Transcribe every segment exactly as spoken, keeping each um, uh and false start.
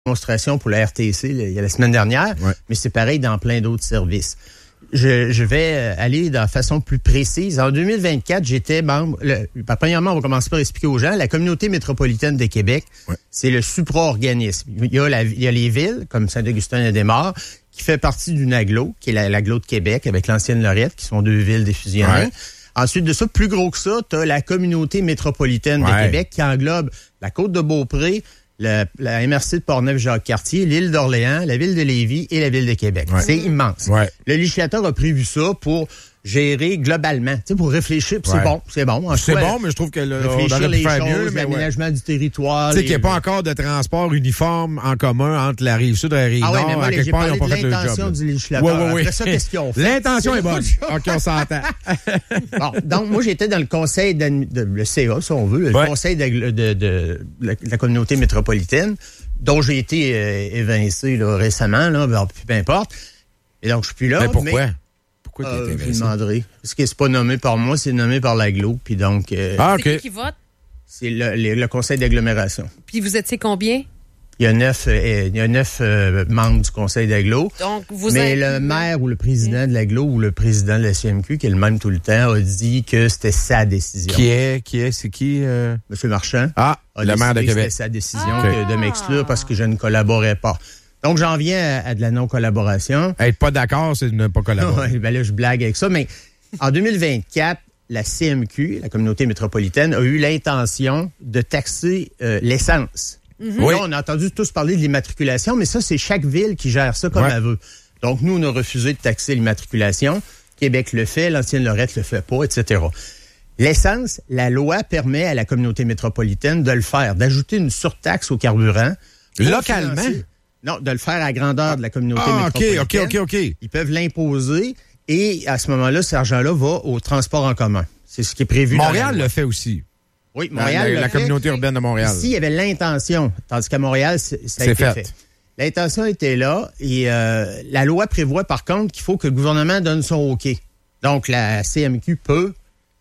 démonstration pour la R T C là, il y a la semaine dernière, ouais. mais c'est pareil dans plein d'autres services. Je, je vais aller de façon plus précise. En deux mille vingt-quatre, j'étais membre... Le, premièrement, on va commencer par expliquer aux gens. La Communauté métropolitaine de Québec, ouais. c'est le supra-organisme. Il y a, la, il y a les villes, comme Saint-Augustin-et-Desmaures, qui fait partie d'une agglo, qui est la, l'agglo de Québec, avec l'ancienne Lorette, qui sont deux villes défusionnées. Ouais. Ensuite de ça, plus gros que ça, tu as la Communauté métropolitaine ouais. de Québec, qui englobe la Côte-de-Beaupré, La, la M R C de Portneuf-Jacques-Cartier, l'île d'Orléans, la ville de Lévis et la ville de Québec. Ouais. C'est immense. Ouais. Le législateur a prévu ça pour gérer globalement, tu sais, pour réfléchir. Puis ouais. c'est bon, c'est bon. En c'est bon, mais je trouve que le, réfléchir on aurait pu les faire choses, mieux. L'aménagement ouais. du territoire. Tu sais qu'il n'y a pas encore de transport uniforme en commun entre la rive sud et la rive ah nord. Ah oui, mais moi, à j'ai quelque part, parlé ils n'ont pas de fait le l'intention job, du législateur. Oui, oui, oui. Après ça, qu'est-ce qu'ils ont fait? L'intention est bonne. OK, on s'entend. Bon, donc, moi, j'étais dans le conseil, de, de, le C A, si on veut, le ouais. conseil de, de, de, de, de la communauté métropolitaine, dont j'ai été euh, évincé là, récemment, là, ben, peu importe. Et donc, je suis plus là. Mais pourquoi? Mais, pourquoi euh, tu es évincé? Je demanderai. Parce que c'est pas nommé par moi, c'est nommé par l'agglo. Puis donc... Euh, ah, OK. C'est qui qui vote? C'est le, le, le conseil d'agglomération. Puis vous étiez combien? Il y a neuf, euh, il y a neuf euh, membres du conseil d'agglo. Donc, vous Mais êtes... le maire ou le président de l'agglo ou le président de la C M Q, qui est le même tout le temps, a dit que c'était sa décision. Qui est? Qui est? C'est qui? Euh... Monsieur Marchand. Ah, le maire de Québec. C'était sa décision ah. que de m'exclure parce que je ne collaborais pas. Donc, j'en viens à, à de la non-collaboration. Être pas d'accord, c'est de ne pas collaborer. Ouais, ben là, je blague avec ça. Mais en deux mille vingt-quatre, la C M Q, la communauté métropolitaine, a eu l'intention de taxer euh, l'essence. Mm-hmm. Oui. Là, on a entendu tous parler de l'immatriculation, mais ça, c'est chaque ville qui gère ça comme ouais. elle veut. Donc, nous, on a refusé de taxer l'immatriculation. Québec le fait, l'ancienne Lorette le fait pas, et cetera. L'essence, la loi permet à la communauté métropolitaine de le faire, d'ajouter une surtaxe au carburant. Localement? Financer. Non, de le faire à grandeur de la communauté ah, métropolitaine. OK, OK, OK, OK. Ils peuvent l'imposer et à ce moment-là, cet argent-là va au transport en commun. C'est ce qui est prévu. Montréal le fait aussi. Oui, Montréal La, la, la communauté urbaine de Montréal. Ici, il y avait l'intention, tandis qu'à Montréal, ça a été fait. fait. L'intention était là et euh, la loi prévoit par contre qu'il faut que le gouvernement donne son OK. Donc, la C M Q peut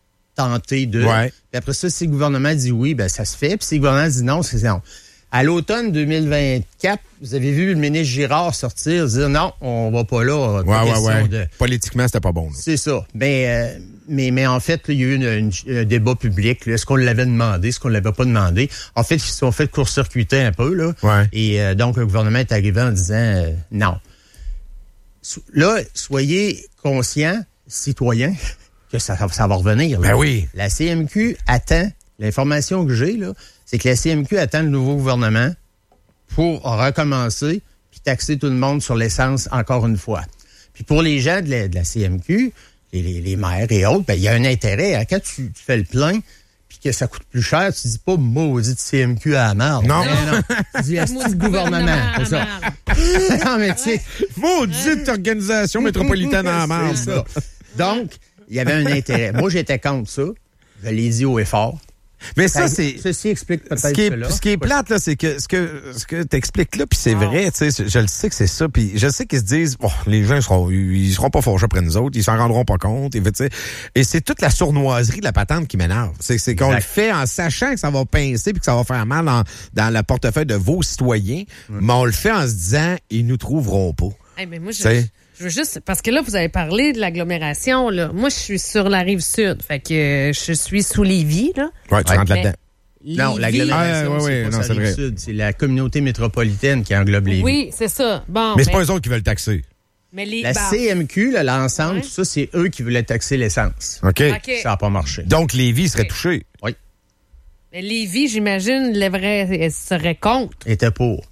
tenter de... Ouais. Puis après ça, si le gouvernement dit oui, ben ça se fait. Puis si le gouvernement dit non, c'est non. À l'automne deux mille vingt-quatre, vous avez vu le ministre Girard sortir, dire non, on va pas là. Ouais, ouais, ouais. De... Politiquement, c'était pas bon. Là. C'est ça. Mais, euh, mais, mais en fait, là, il y a eu une, une, un débat public. Là. Est-ce qu'on l'avait demandé? Est-ce qu'on l'avait pas demandé? En fait, ils se sont fait court-circuiter un peu. Là. Ouais. Et euh, donc, le gouvernement est arrivé en disant euh, non. Là, soyez conscients, citoyens, que ça, ça va revenir. Là. Ben oui. La C M Q attend, l'information que j'ai, là, c'est que la C M Q attend le nouveau gouvernement pour recommencer puis taxer tout le monde sur l'essence encore une fois. Puis pour les gens de la, de la C M Q, les, les, les maires et autres, ben il y a un intérêt. Hein, quand tu, tu fais le plein puis que ça coûte plus cher, tu dis pas maudite C M Q à la merde. Non. non, non. Tu dis le gouvernement, c'est ça. Non, mais tu sais. Maudite organisation métropolitaine à la merde. C'est ça. Donc, il y avait un intérêt. Moi, j'étais contre ça. Je l'ai dit haut et fort. Mais ça, ça c'est... Ceci explique peut-être ce qui est, cela. Ce qui est plate, là, c'est que ce que ce que t'expliques là, puis c'est wow. vrai, tu sais, je le sais que c'est ça, puis je sais qu'ils se disent, oh, les gens, ils seront, ils seront pas fâchés après nous autres, ils s'en rendront pas compte, et, tu sais, et c'est toute la sournoiserie de la patente qui m'énerve. C'est, c'est qu'on le fait en sachant que ça va pincer puis que ça va faire mal dans, dans le portefeuille de vos citoyens, mmh. mais on le fait en se disant, ils nous trouveront pas. Hey, mais moi, je... Je veux juste, parce que là, vous avez parlé de l'agglomération, là. Moi, je suis sur la rive sud. Fait que euh, je suis sous Lévis, là. Ouais, tu ouais, rentres là-dedans. Lévis, non, l'agglomération, ah, ouais, ouais, c'est pas non, la rive sud. C'est la communauté métropolitaine qui englobe Lévis. Oui, c'est ça. Bon. Mais c'est mais... pas eux autres qui veulent taxer. Mais les... La bah... C M Q, là, l'ensemble, ouais. tout ça, c'est eux qui voulaient taxer l'essence. OK. okay. Ça n'a pas marché. Donc, Lévis serait okay. touché. Oui. Mais Lévis, j'imagine, lèverait, serait contre. Était pour.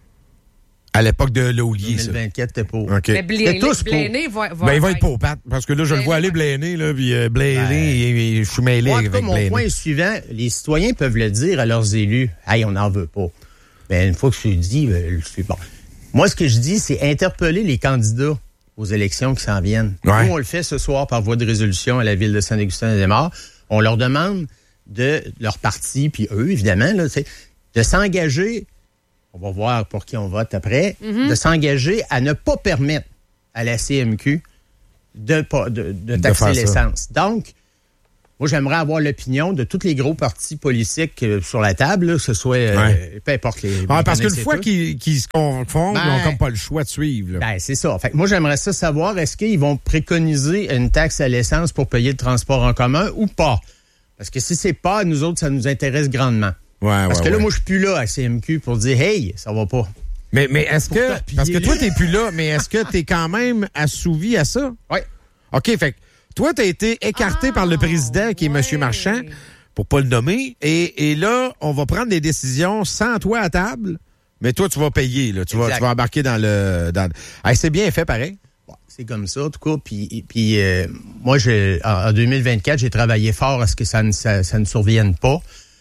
À l'époque de Laulier, ça. deux mille vingt-quatre, t'es pour. OK. Mais Bléné, tous Bléné va, va... Ben, il va être pour, Pat. Parce que là, je Bléné, le vois aller, Bléné, là, puis euh, Bléné, ben, je suis mêlé moi, avec cas, Bléné. Mon point est suivant. Les citoyens peuvent le dire à leurs élus. Hey, on n'en veut pas. Ben, une fois que je le dis, ben, je suis bon. Moi, ce que je dis, c'est interpeller les candidats aux élections qui s'en viennent. Ouais. Nous, on le fait ce soir par voie de résolution à la ville de Saint-Augustin-et-Desmaures. On leur demande de leur parti, puis eux, évidemment, là, de s'engager. On va voir pour qui on vote après, mm-hmm. de s'engager à ne pas permettre à la C M Q de, de, de taxer de l'essence. Donc, Moi, j'aimerais avoir l'opinion de tous les gros partis politiques euh, sur la table, là, que ce soit, euh, ouais. peu importe les... Ah, parce qu'une fois qu'ils, qu'ils se confondent, ben, ils n'ont comme pas le choix de suivre. Là. Ben, c'est ça. Fait que moi, j'aimerais ça savoir, est-ce qu'ils vont préconiser une taxe à l'essence pour payer le transport en commun ou pas? Parce que si c'est pas, nous autres, ça nous intéresse grandement. Ouais, parce ouais, que là, ouais. moi, je suis plus là à C M Q pour dire, hey, ça va pas. Mais, mais est-ce que... Parce que toi, t'es plus là, mais est-ce que t'es quand même assouvi à ça? Oui. OK, fait que toi, t'as été écarté ah, par le président, qui est ouais. M. Marchand, pour pas le nommer, et, et là, on va prendre des décisions sans toi à table, mais toi, tu vas payer, là. Tu, vas, tu vas embarquer dans le... Dans... Hey, c'est bien fait, pareil. Bon, c'est comme ça, en tout cas. Puis, puis euh, moi, je, en, en deux mille vingt-quatre, j'ai travaillé fort à ce que ça ne, ça, ça ne survienne pas.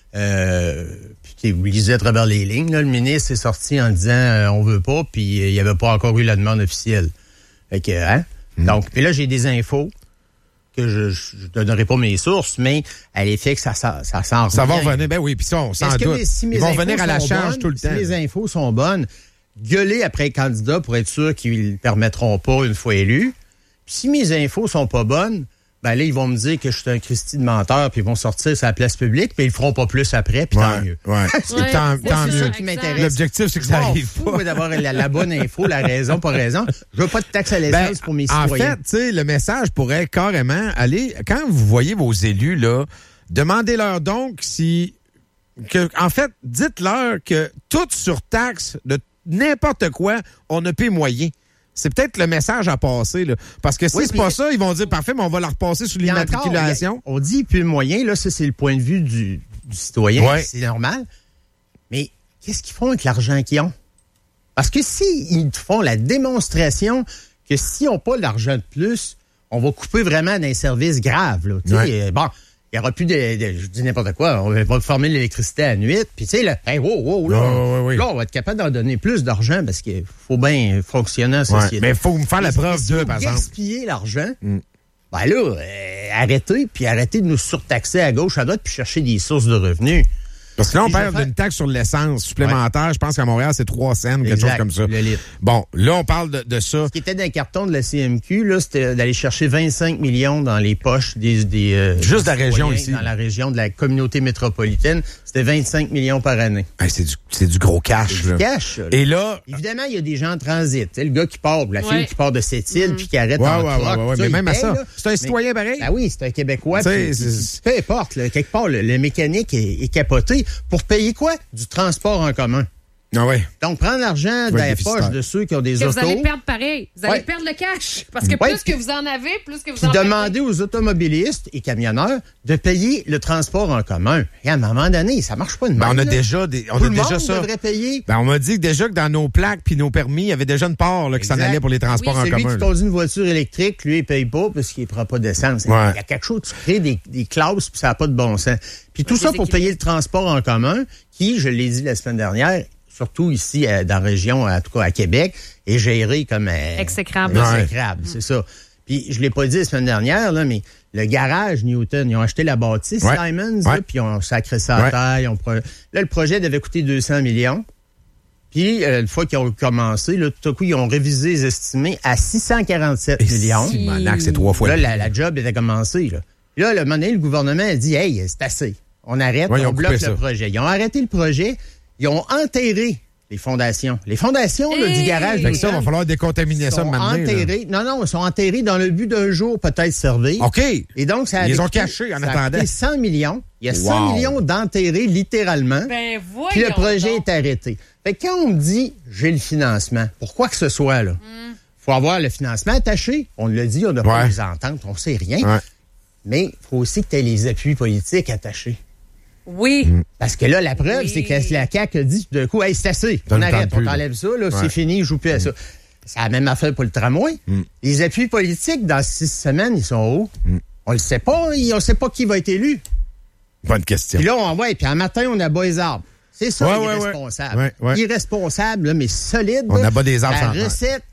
Euh, puis vous lisez à travers les lignes, là, le ministre est sorti en disant euh, on veut pas, puis il euh, n'y avait pas encore eu la demande officielle. Fait que, hein? Mmh. Donc, puis là, j'ai des infos que je ne donnerai pas mes sources, mais à l'effet que ça, ça, ça s'en Ça va revenir, ben oui, puis ça, on s'en doute. Si Ils vont venir à la charge bonnes, tout le si temps. Si les infos sont bonnes, gueuler après les candidats pour être sûr qu'ils ne permettront pas une fois élus. Puis si mes infos sont pas bonnes, ben là, ils vont me dire que je suis un Christy de menteur, puis ils vont sortir sur la place publique, puis ils le feront pas plus après, puis ouais, tant mieux. Ouais. c'est ouais, tant, c'est tant c'est mieux. ça qui m'intéresse. L'objectif, c'est que ça arrive fou, pas. Moi, d'avoir la, la bonne info, la raison, pas raison. Je veux pas de taxe à l'essence ben, pour mes en citoyens. En fait, tu sais, le message pourrait carrément aller, quand vous voyez vos élus, là, demandez-leur donc si, que, en fait, dites-leur que toute surtaxe de n'importe quoi, on n'a plus moyen. C'est peut-être le message à passer, là. Parce que si oui, c'est pas ça, ils vont dire, parfait, mais on va la repasser sous l'immatriculation. On dit plus le moyen, là, ça, c'est le point de vue du, du citoyen. Ouais. C'est normal. Mais qu'est-ce qu'ils font avec l'argent qu'ils ont? Parce que s'ils font la démonstration que s'ils n'ont pas l'argent de plus, on va couper vraiment d'un service grave, là. Tu sais, bon. Il n'y aura plus de, de... Je dis n'importe quoi. On va former l'électricité à nuit. Puis, tu sais, là, hey, wow, wow, là, oh, oui, oui. là, on va être capable d'en donner plus d'argent parce qu'il faut bien fonctionner en société. Ouais, mais il faut me faire la preuve d'eux, par exemple. Gaspiller l'argent, mm. ben là, euh, arrêtez, puis arrêtez de nous surtaxer à gauche, à droite, puis chercher des sources de revenus. Parce que là, on parle d'une taxe sur l'essence supplémentaire. Ouais. Je pense qu'à Montréal, c'est trois cents, quelque exact, chose comme ça. Le litre. Bon, là, on parle de, de ça. Ce qui était dans le carton de la C M Q, là, c'était d'aller chercher vingt-cinq millions dans les poches des... des euh, Juste des de la région ici. Dans la région de la communauté métropolitaine. C'était vingt-cinq millions par année. Hey, c'est, du, c'est du gros cash. C'est là. du cash. Là. Et là... Évidemment, il y a des gens en transit. T'sais, le gars qui part, la fille ouais. qui part de cette île, mmh. puis qui arrête ouais, en ouais, truck. Ouais, ouais, ça, mais même paye, à ça. Là. C'est un citoyen mais, pareil. Ben oui, c'est un Québécois. Puis, puis, peu importe. Là, quelque part, le, le mécanique est, est capoté. Pour payer quoi? Du transport en commun. Ah ouais. Donc, prendre l'argent dans les poches de ceux qui ont des que autos. Vous allez perdre pareil. Vous allez ouais. perdre le cash. Parce que ouais, plus puis, que vous en avez, plus que vous puis en perdez. demander aux automobilistes et camionneurs de payer le transport en commun. Et à un moment donné, ça marche pas de même. Ben, on a là. déjà, des, on Tout a le déjà monde ça. devrait payer. Ben, on m'a dit que déjà que dans nos plaques puis nos permis, il y avait déjà une part là, qui s'en allait pour les transports oui, en celui commun. Celui qui conduit une voiture électrique, lui, il paye pas parce qu'il ne prend pas d'essence. Ouais. Il y a quelque chose, tu crées des, des classes puis ça n'a pas de bon sens. Puis tout ouais, ça pour payer le transport en commun qui, je l'ai dit la semaine dernière, surtout ici euh, dans la région, en tout cas à Québec, est géré comme... Euh, exécrable. Exécrable, ouais. C'est ça. Puis je l'ai pas dit la semaine dernière, là, mais le garage Newton, ils ont acheté la bâtisse ouais. Simons, ouais. là, puis ils ont sacré ça à ouais. taille. On pro... Là, le projet devait coûter deux cents millions. Puis, euh, une fois qu'ils ont commencé, là, tout à coup, ils ont révisé les estimés à six cent quarante-sept Et millions. Si, manac, c'est trois fois. Là, la, la job était commencée. Là, là le moment donné, le gouvernement a dit, hey, c'est assez. On arrête, ouais, on bloque ça. le projet. Ils ont arrêté le projet. Ils ont enterré les fondations. Les fondations là, du garage. Fait que ça, il va falloir décontaminer ça maintenant. Enterrés. Non, non, ils sont enterrés dans le but d'un jour peut-être servir. OK. Et donc, ça a Ils les ont coûté, cachés en ça attendant. A coûté cent millions. Il y a wow. cent millions d'enterrés littéralement. Ben voyons. Puis le projet donc. est arrêté. Fait que quand on me dit j'ai le financement, pourquoi que ce soit là? Il mm. faut avoir le financement attaché. On l'a dit, on n'a pas ouais. les ententes, on sait rien. Ouais. Mais il faut aussi que tu aies les appuis politiques attachés. Oui. Parce que là, la preuve, oui. c'est que la C A Q a dit tout d'un coup, hey, c'est assez. On arrête, on t'enlève ça, là, ouais. c'est fini, je joue plus à ça. C'est la même affaire pour le tramway. Mm. Les appuis politiques, dans six semaines, ils sont où? Mm. On le sait pas, on ne sait pas qui va être élu. Bonne question. Puis là, on va, puis un matin, on abat les arbres. C'est ça, ouais, irresponsable. Ouais, ouais. Irresponsable, là, mais solide. On là, abat des arbres sans la recette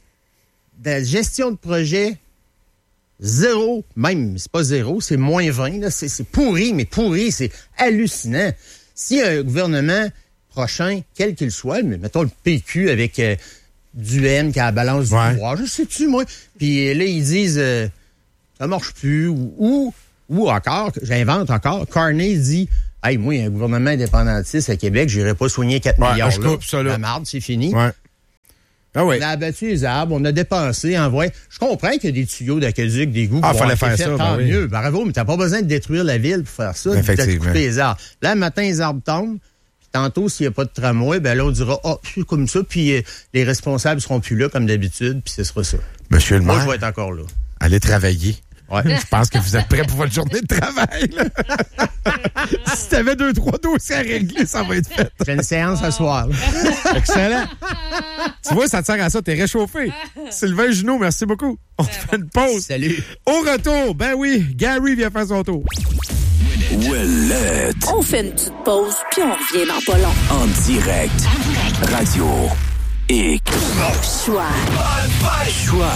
de gestion de projet, zéro, même, c'est pas zéro, c'est moins vingt. Là, c'est, c'est pourri, mais pourri, c'est hallucinant. Si un gouvernement prochain, quel qu'il soit, mais mettons le P Q avec euh, du N qui a la balance du ouais. pouvoir, je sais-tu, moi, puis là, ils disent, euh, ça marche plus, ou, ou Ou encore, j'invente encore, Carney dit « Hey, moi, il y a un gouvernement indépendantiste à Québec, j'irai pas soigner quatre ouais, milliards. Je coupe ça, là. La marde, c'est fini. Ouais. Ah oui. On a abattu les arbres, on a dépensé, envoyé. Je comprends qu'il y a des tuyaux d'aqueduc, des goûts. Ah, fallait faire fait, ça, tant ben mieux. oui. Bravo, mais t'as pas besoin de détruire la ville pour faire ça, de couper les arbres. Là, le matin, les arbres tombent. Tantôt, s'il n'y a pas de tramway, ben là, on dira, oh, c'est comme ça, puis euh, les responsables seront plus là, comme d'habitude, puis ce sera ça. Monsieur le maire. Moi, je vais être encore là. Allez travailler. Ouais. Je pense que vous êtes prêts pour votre journée de travail, là. Si t'avais deux, trois dossiers à régler, ça va être fait. J'ai une séance ce soir. Excellent. Tu vois, ça te sert à ça, t'es réchauffé. Sylvain Junot, merci beaucoup. On fait une pause. Salut. Au retour, ben oui, Gary vient faire son tour. Ouellette. On fait une petite pause, puis on revient dans pas long. En direct. Radio X. Choix. Choix.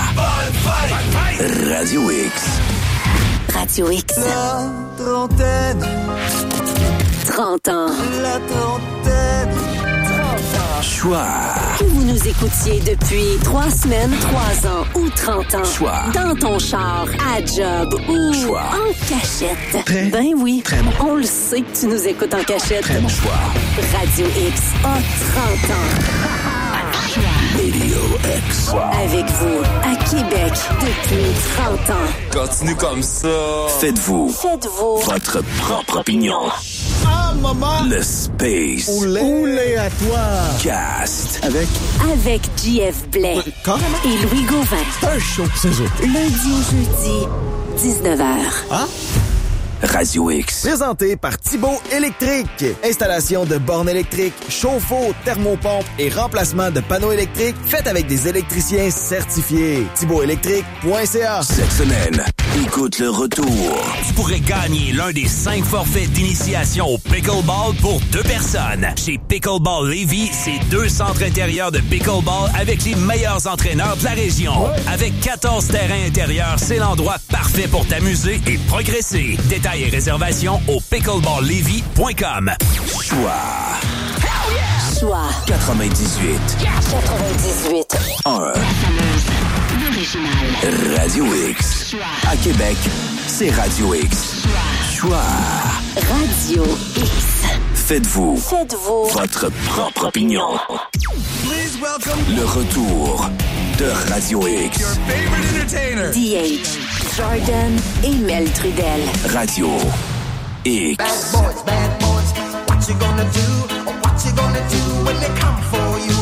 Radio X. Radio X. La trentaine. trente ans. La trentaine. Choix. Que vous nous écoutiez depuis trois semaines, trois ans ou trente ans. Choix. Dans ton char, à job ou Choix. en cachette. Très, ben oui. très bon. On le sait que tu nous écoutes en cachette. Très bon choix. Radio X a trente ans. Radio X. Avec vous, à Québec, depuis trente ans. Continue comme ça. Faites-vous. Faites-vous. Votre propre opinion. Ah, maman. Le Space. Oulé à toi. Cast. Avec Avec J F Blais Carrément. et Louis Gauvin. C'est un show, c'est ça. Lundi au jeudi, dix-neuf heures. Ah? Radio X. Présenté par Thibaut Électrique. Installation de bornes électriques, chauffe-eau, thermopompe et remplacement de panneaux électriques faites avec des électriciens certifiés. thibaut électrique point c a. Cette semaine, écoute le retour. Tu pourrais gagner l'un des cinq forfaits d'initiation au pickleball pour deux personnes. Chez Pickleball Lévis, c'est deux centres intérieurs de pickleball avec les meilleurs entraîneurs de la région. Avec quatorze terrains intérieurs, c'est l'endroit parfait pour t'amuser et progresser. Détails et réservations au pickleball lévis point com. Choix. Choix quatre-vingt-dix-huit. quatre-vingt-dix-huit. un. Radio X. À Québec, c'est Radio X. Choix. Radio X. Faites-vous. Faites-vous. Votre propre opinion. Le retour de Radio X. D H. Jordan et Mel Trudel. Radio X. Bad boys, bad boys. What you gonna do? What you gonna do when they come for you?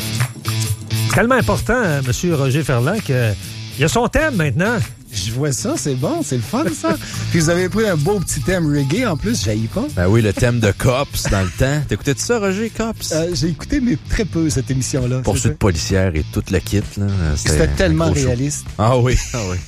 C'est tellement important, hein, M. Roger Ferland, qu'il y a son thème maintenant. Je vois ça, c'est bon, c'est le fun, ça. Puis vous avez pris un beau petit thème reggae, en plus, j'haïs pas. Ben oui, le thème de Cops dans le temps. T'écoutais-tu ça, Roger, Cops? Euh, j'ai écouté, mais très peu, cette émission-là. Poursuite policière et tout le kit, là. C'était tellement réaliste. Ah oui, ah oui.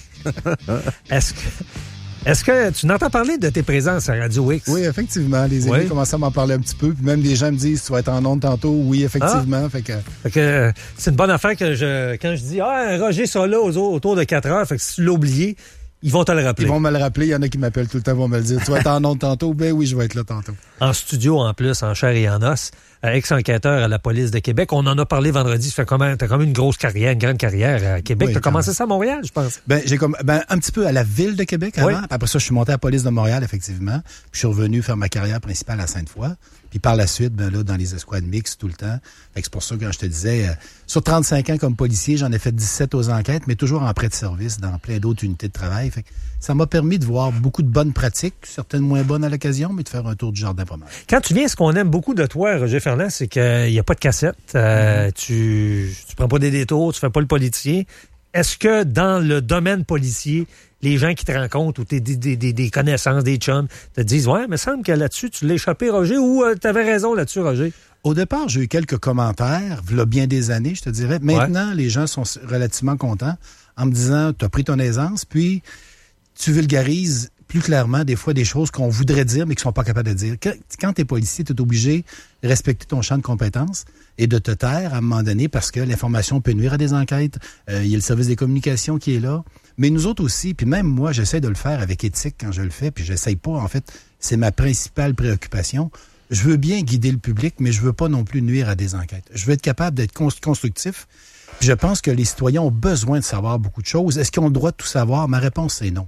Est-ce que, est-ce que tu n'entends parler de tes présences à Radio X? Oui, effectivement. Les amis oui. commencent à m'en parler un petit peu. Puis même des gens me disent, tu vas être en ondes tantôt. Oui, effectivement. Ah. Fait que... Fait que c'est une bonne affaire que je, quand je dis, ah, Roger sera là aux, autour de quatre heures. Fait que si tu l'as oublié, ils vont te le rappeler. Ils vont me le rappeler. Il y en a qui m'appellent tout le temps, vont me le dire. Tu vas être en ondes tantôt? Ben oui, je vais être là tantôt. En studio, en plus, en chair et en os, ex-enquêteur à la police de Québec. On en a parlé vendredi. Tu fais comment, t'as quand même une grosse carrière, une grande carrière à Québec. Oui, t'as commencé même. ça à Montréal, je pense. Ben, j'ai comme, ben, un petit peu à la ville de Québec avant. Oui. Puis après ça, je suis monté à la police de Montréal, effectivement. Puis je suis revenu faire ma carrière principale à Sainte-Foy. Puis par la suite, ben là, dans les escouades mixtes tout le temps. Fait que c'est pour ça que quand je te disais, euh, sur trente-cinq ans comme policier, j'en ai fait dix-sept aux enquêtes, mais toujours en prêt de service dans plein d'autres unités de travail. Fait que ça m'a permis de voir beaucoup de bonnes pratiques, certaines moins bonnes à l'occasion, mais de faire un tour du jardin pas mal. Quand tu viens, ce qu'on aime beaucoup de toi, Roger Ferland, c'est qu'il n'y a pas de cassette. Euh, mm-hmm. Tu tu prends pas des détours, tu fais pas le politicien. Est-ce que dans le domaine policier, les gens qui te rencontrent ou tes, des, des, des connaissances, des chums, te disent « Ouais, mais il me semble que là-dessus, tu l'as échappé, Roger, ou euh, tu avais raison là-dessus, Roger? » Au départ, j'ai eu quelques commentaires, il y a bien des années, je te dirais. Maintenant, ouais. les gens sont relativement contents en me disant « Tu as pris ton aisance, puis tu vulgarises plus clairement des fois des choses qu'on voudrait dire, mais qu'ils ne sont pas capables de dire. » Quand tu es policier, tu es obligé de respecter ton champ de compétences et de te taire à un moment donné parce que l'information peut nuire à des enquêtes. Euh, il y a le service des communications qui est là. Mais nous autres aussi, puis même moi, j'essaie de le faire avec éthique quand je le fais, puis j'essaie pas, en fait, c'est ma principale préoccupation. Je veux bien guider le public, mais je veux pas non plus nuire à des enquêtes. Je veux être capable d'être constructif. Puis je pense que les citoyens ont besoin de savoir beaucoup de choses. Est-ce qu'ils ont le droit de tout savoir? Ma réponse, c'est non.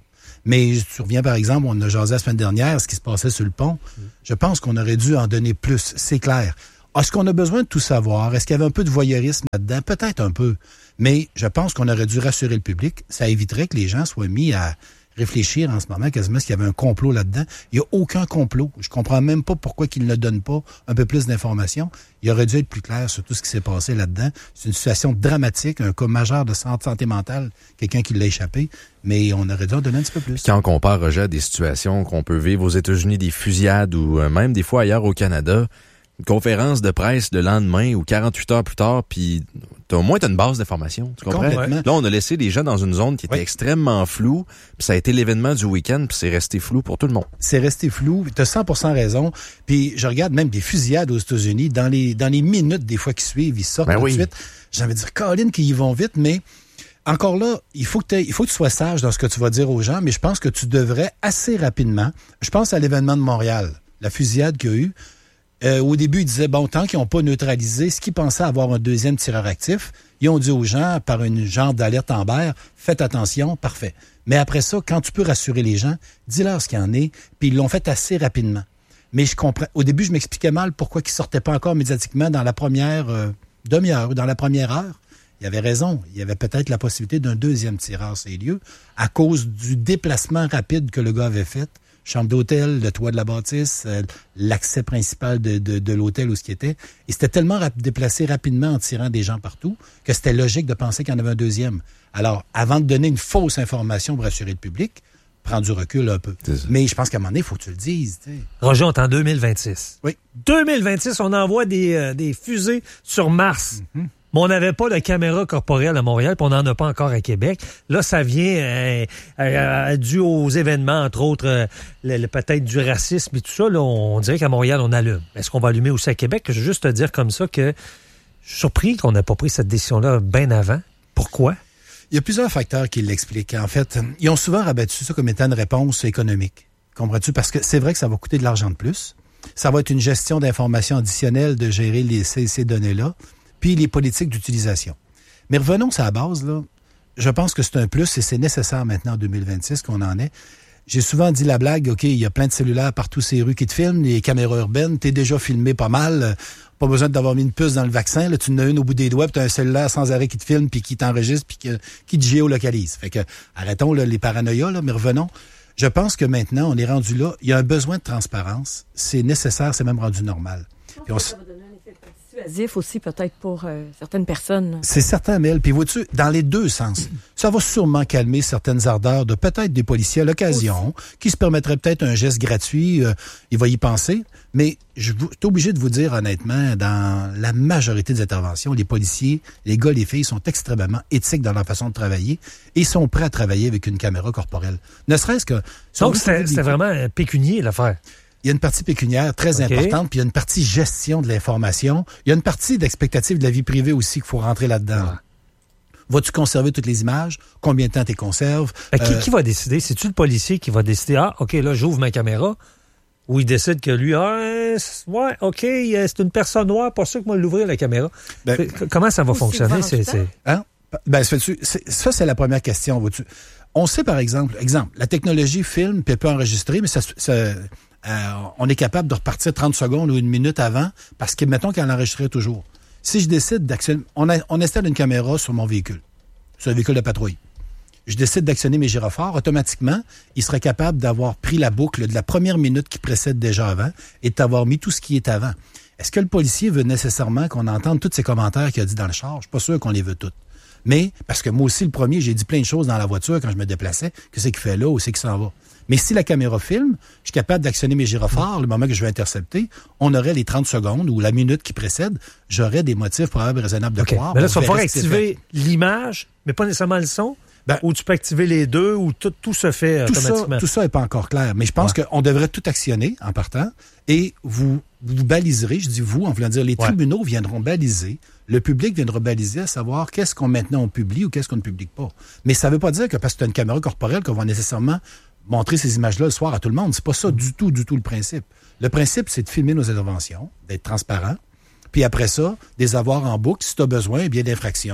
Mais tu reviens, par exemple, on a jasé la semaine dernière ce qui se passait sur le pont. Mm. Je pense qu'on aurait dû en donner plus, c'est clair. Est-ce qu'on a besoin de tout savoir? Est-ce qu'il y avait un peu de voyeurisme là-dedans? Peut-être un peu. Mais je pense qu'on aurait dû rassurer le public. Ça éviterait que les gens soient mis à réfléchir en ce moment quasiment s'il y avait un complot là-dedans. Il n'y a aucun complot. Je comprends même pas pourquoi qu'ils ne donnent pas un peu plus d'informations. Il aurait dû être plus clair sur tout ce qui s'est passé là-dedans. C'est une situation dramatique, un cas majeur de santé mentale, quelqu'un qui l'a échappé, mais on aurait dû en donner un petit peu plus. Puis quand on compare, Roger, à des situations qu'on peut vivre aux États-Unis, des fusillades ou euh, même des fois ailleurs au Canada, une conférence de presse le lendemain ou quarante-huit heures plus tard, puis t'as, au moins t'as une base d'information, tu comprends? Là, on a laissé les gens dans une zone qui était oui. extrêmement floue, puis ça a été l'événement du week-end, puis c'est resté flou pour tout le monde. C'est resté flou, t'as cent pour cent raison, puis je regarde même des fusillades aux États-Unis, dans les dans les minutes des fois qui suivent, ils sortent ben tout oui. de suite. J'ai envie de dire, Colin, qu'ils y vont vite, mais encore là, il faut que il faut que tu sois sage dans ce que tu vas dire aux gens, mais je pense que tu devrais assez rapidement, je pense à l'événement de Montréal, la fusillade qu'il y a eu. Euh, au début, ils disaient, bon, tant qu'ils n'ont pas neutralisé ce qu'ils pensaient avoir un deuxième tireur actif, ils ont dit aux gens, par une genre d'alerte Amber, faites attention, parfait. Mais après ça, quand tu peux rassurer les gens, dis-leur ce qu'il y en est, puis ils l'ont fait assez rapidement. Mais je comprends. Au début, je m'expliquais mal pourquoi ils ne sortaient pas encore médiatiquement dans la première euh, demi-heure ou dans la première heure. Il y avait raison. Il y avait peut-être la possibilité d'un deuxième tireur sur les lieux à cause du déplacement rapide que le gars avait fait. Chambre d'hôtel, le toit de la bâtisse, euh, l'accès principal de, de, de l'hôtel où ce qui était. Et c'était tellement rap- déplacé rapidement en tirant des gens partout que c'était logique de penser qu'il y en avait un deuxième. Alors, avant de donner une fausse information pour rassurer le public, prends du recul un peu. Mais je pense qu'à un moment donné, il faut que tu le dises. T'sais. Roger, on est en deux mille vingt-six. Oui. deux mille vingt-six, on envoie des, euh, des fusées sur Mars. Mm-hmm. Mais on n'avait pas de caméra corporelle à Montréal, puis on n'en a pas encore à Québec. Là, ça vient euh, euh, dû aux événements, entre autres, euh, le, le, peut-être du racisme et tout ça. Là, on, on dirait qu'à Montréal, on allume. Est-ce qu'on va allumer aussi à Québec? Je veux juste te dire comme ça que je suis surpris qu'on n'ait pas pris cette décision-là bien avant. Pourquoi? Il y a plusieurs facteurs qui l'expliquent. En fait, ils ont souvent rabattu ça comme étant une réponse économique. Comprends-tu? Parce que c'est vrai que ça va coûter de l'argent de plus. Ça va être une gestion d'informations additionnelle de gérer les, ces, ces données-là. Puis les politiques d'utilisation. Mais revenons à la base, là. Je pense que c'est un plus et c'est nécessaire maintenant en deux mille vingt-six qu'on en ait. J'ai souvent dit la blague, OK, il y a plein de cellulaires partout ces rues qui te filment, les caméras urbaines, t'es déjà filmé pas mal, pas besoin d'avoir mis une puce dans le vaccin, là, tu en as une au bout des doigts, puis t'as un cellulaire sans arrêt qui te filme, puis qui t'enregistre, puis qui, qui te géolocalise. Fait que, arrêtons là, les paranoïas, là, mais revenons. Je pense que maintenant, on est rendu là, il y a un besoin de transparence, c'est nécessaire, c'est même rendu normal. Puis on s... Persuasif aussi, peut-être, pour euh, certaines personnes. C'est certain, Mel. Puis vois-tu, dans les deux sens, ça va sûrement calmer certaines ardeurs de peut-être des policiers à l'occasion, aussi, qui se permettraient peut-être un geste gratuit. Euh, il va y penser. Mais je suis obligé de vous dire, honnêtement, dans la majorité des interventions, les policiers, les gars, les filles, sont extrêmement éthiques dans leur façon de travailler et sont prêts à travailler avec une caméra corporelle. Ne serait-ce que... Donc, c'est, c'est vraiment pécunier, l'affaire. Il y a une partie pécuniaire très okay. importante, puis il y a une partie gestion de l'information. Il y a une partie d'expectative de la vie privée aussi qu'il faut rentrer là-dedans. Ah. Vas-tu conserver toutes les images? Combien de temps tu les conserves? Euh, qui, qui va décider? C'est-tu le policier qui va décider, ah, OK, là, j'ouvre ma caméra, ou il décide que lui, ah, ouais, OK, c'est une personne noire, pas sûr que moi l'ouvrir la caméra. Ben, comment ça va fonctionner? C'est, c'est... Hein? Ben, c'est, ça, c'est la première question. Vois-tu? On sait, par exemple, exemple, la technologie filme, puis elle peut enregistrer, mais ça... ça Euh, on est capable de repartir trente secondes ou une minute avant parce que, mettons qu'elle enregistrait toujours. Si je décide d'actionner... On, a, on installe une caméra sur mon véhicule, sur un véhicule de patrouille. Je décide d'actionner mes gyrophares. Automatiquement, il serait capable d'avoir pris la boucle de la première minute qui précède déjà avant et d'avoir mis tout ce qui est avant. Est-ce que le policier veut nécessairement qu'on entende tous ces commentaires qu'il a dit dans le char? Je suis pas sûr qu'on les veut tous. Mais, parce que moi aussi, le premier, j'ai dit plein de choses dans la voiture quand je me déplaçais. Qu'est-ce qu'il fait là? Où c'est qu'il s'en va? Mais si la caméra filme, je suis capable d'actionner mes gyrophares le moment que je vais intercepter, on aurait les trente secondes ou la minute qui précède, j'aurais des motifs probables et raisonnables de okay. croire. Mais là, il va falloir activer l'image, mais pas nécessairement le son. Ben, ou tu peux activer les deux, ou tout, tout se fait tout automatiquement. Ça, tout ça n'est pas encore clair. Mais je pense ouais. qu'on devrait tout actionner en partant et vous, vous baliserez, je dis vous, en voulant dire les ouais. tribunaux viendront baliser, le public viendra baliser à savoir qu'est-ce qu'on maintenant on publie ou qu'est-ce qu'on ne publie pas. Mais ça ne veut pas dire que parce que tu as une caméra corporelle qu'on va nécessairement montrer ces images-là le soir à tout le monde. C'est pas ça du tout, du tout le principe. Le principe, c'est de filmer nos interventions, d'être transparent, puis après ça, des avoir en boucle, si tu as besoin, bien d'infraction.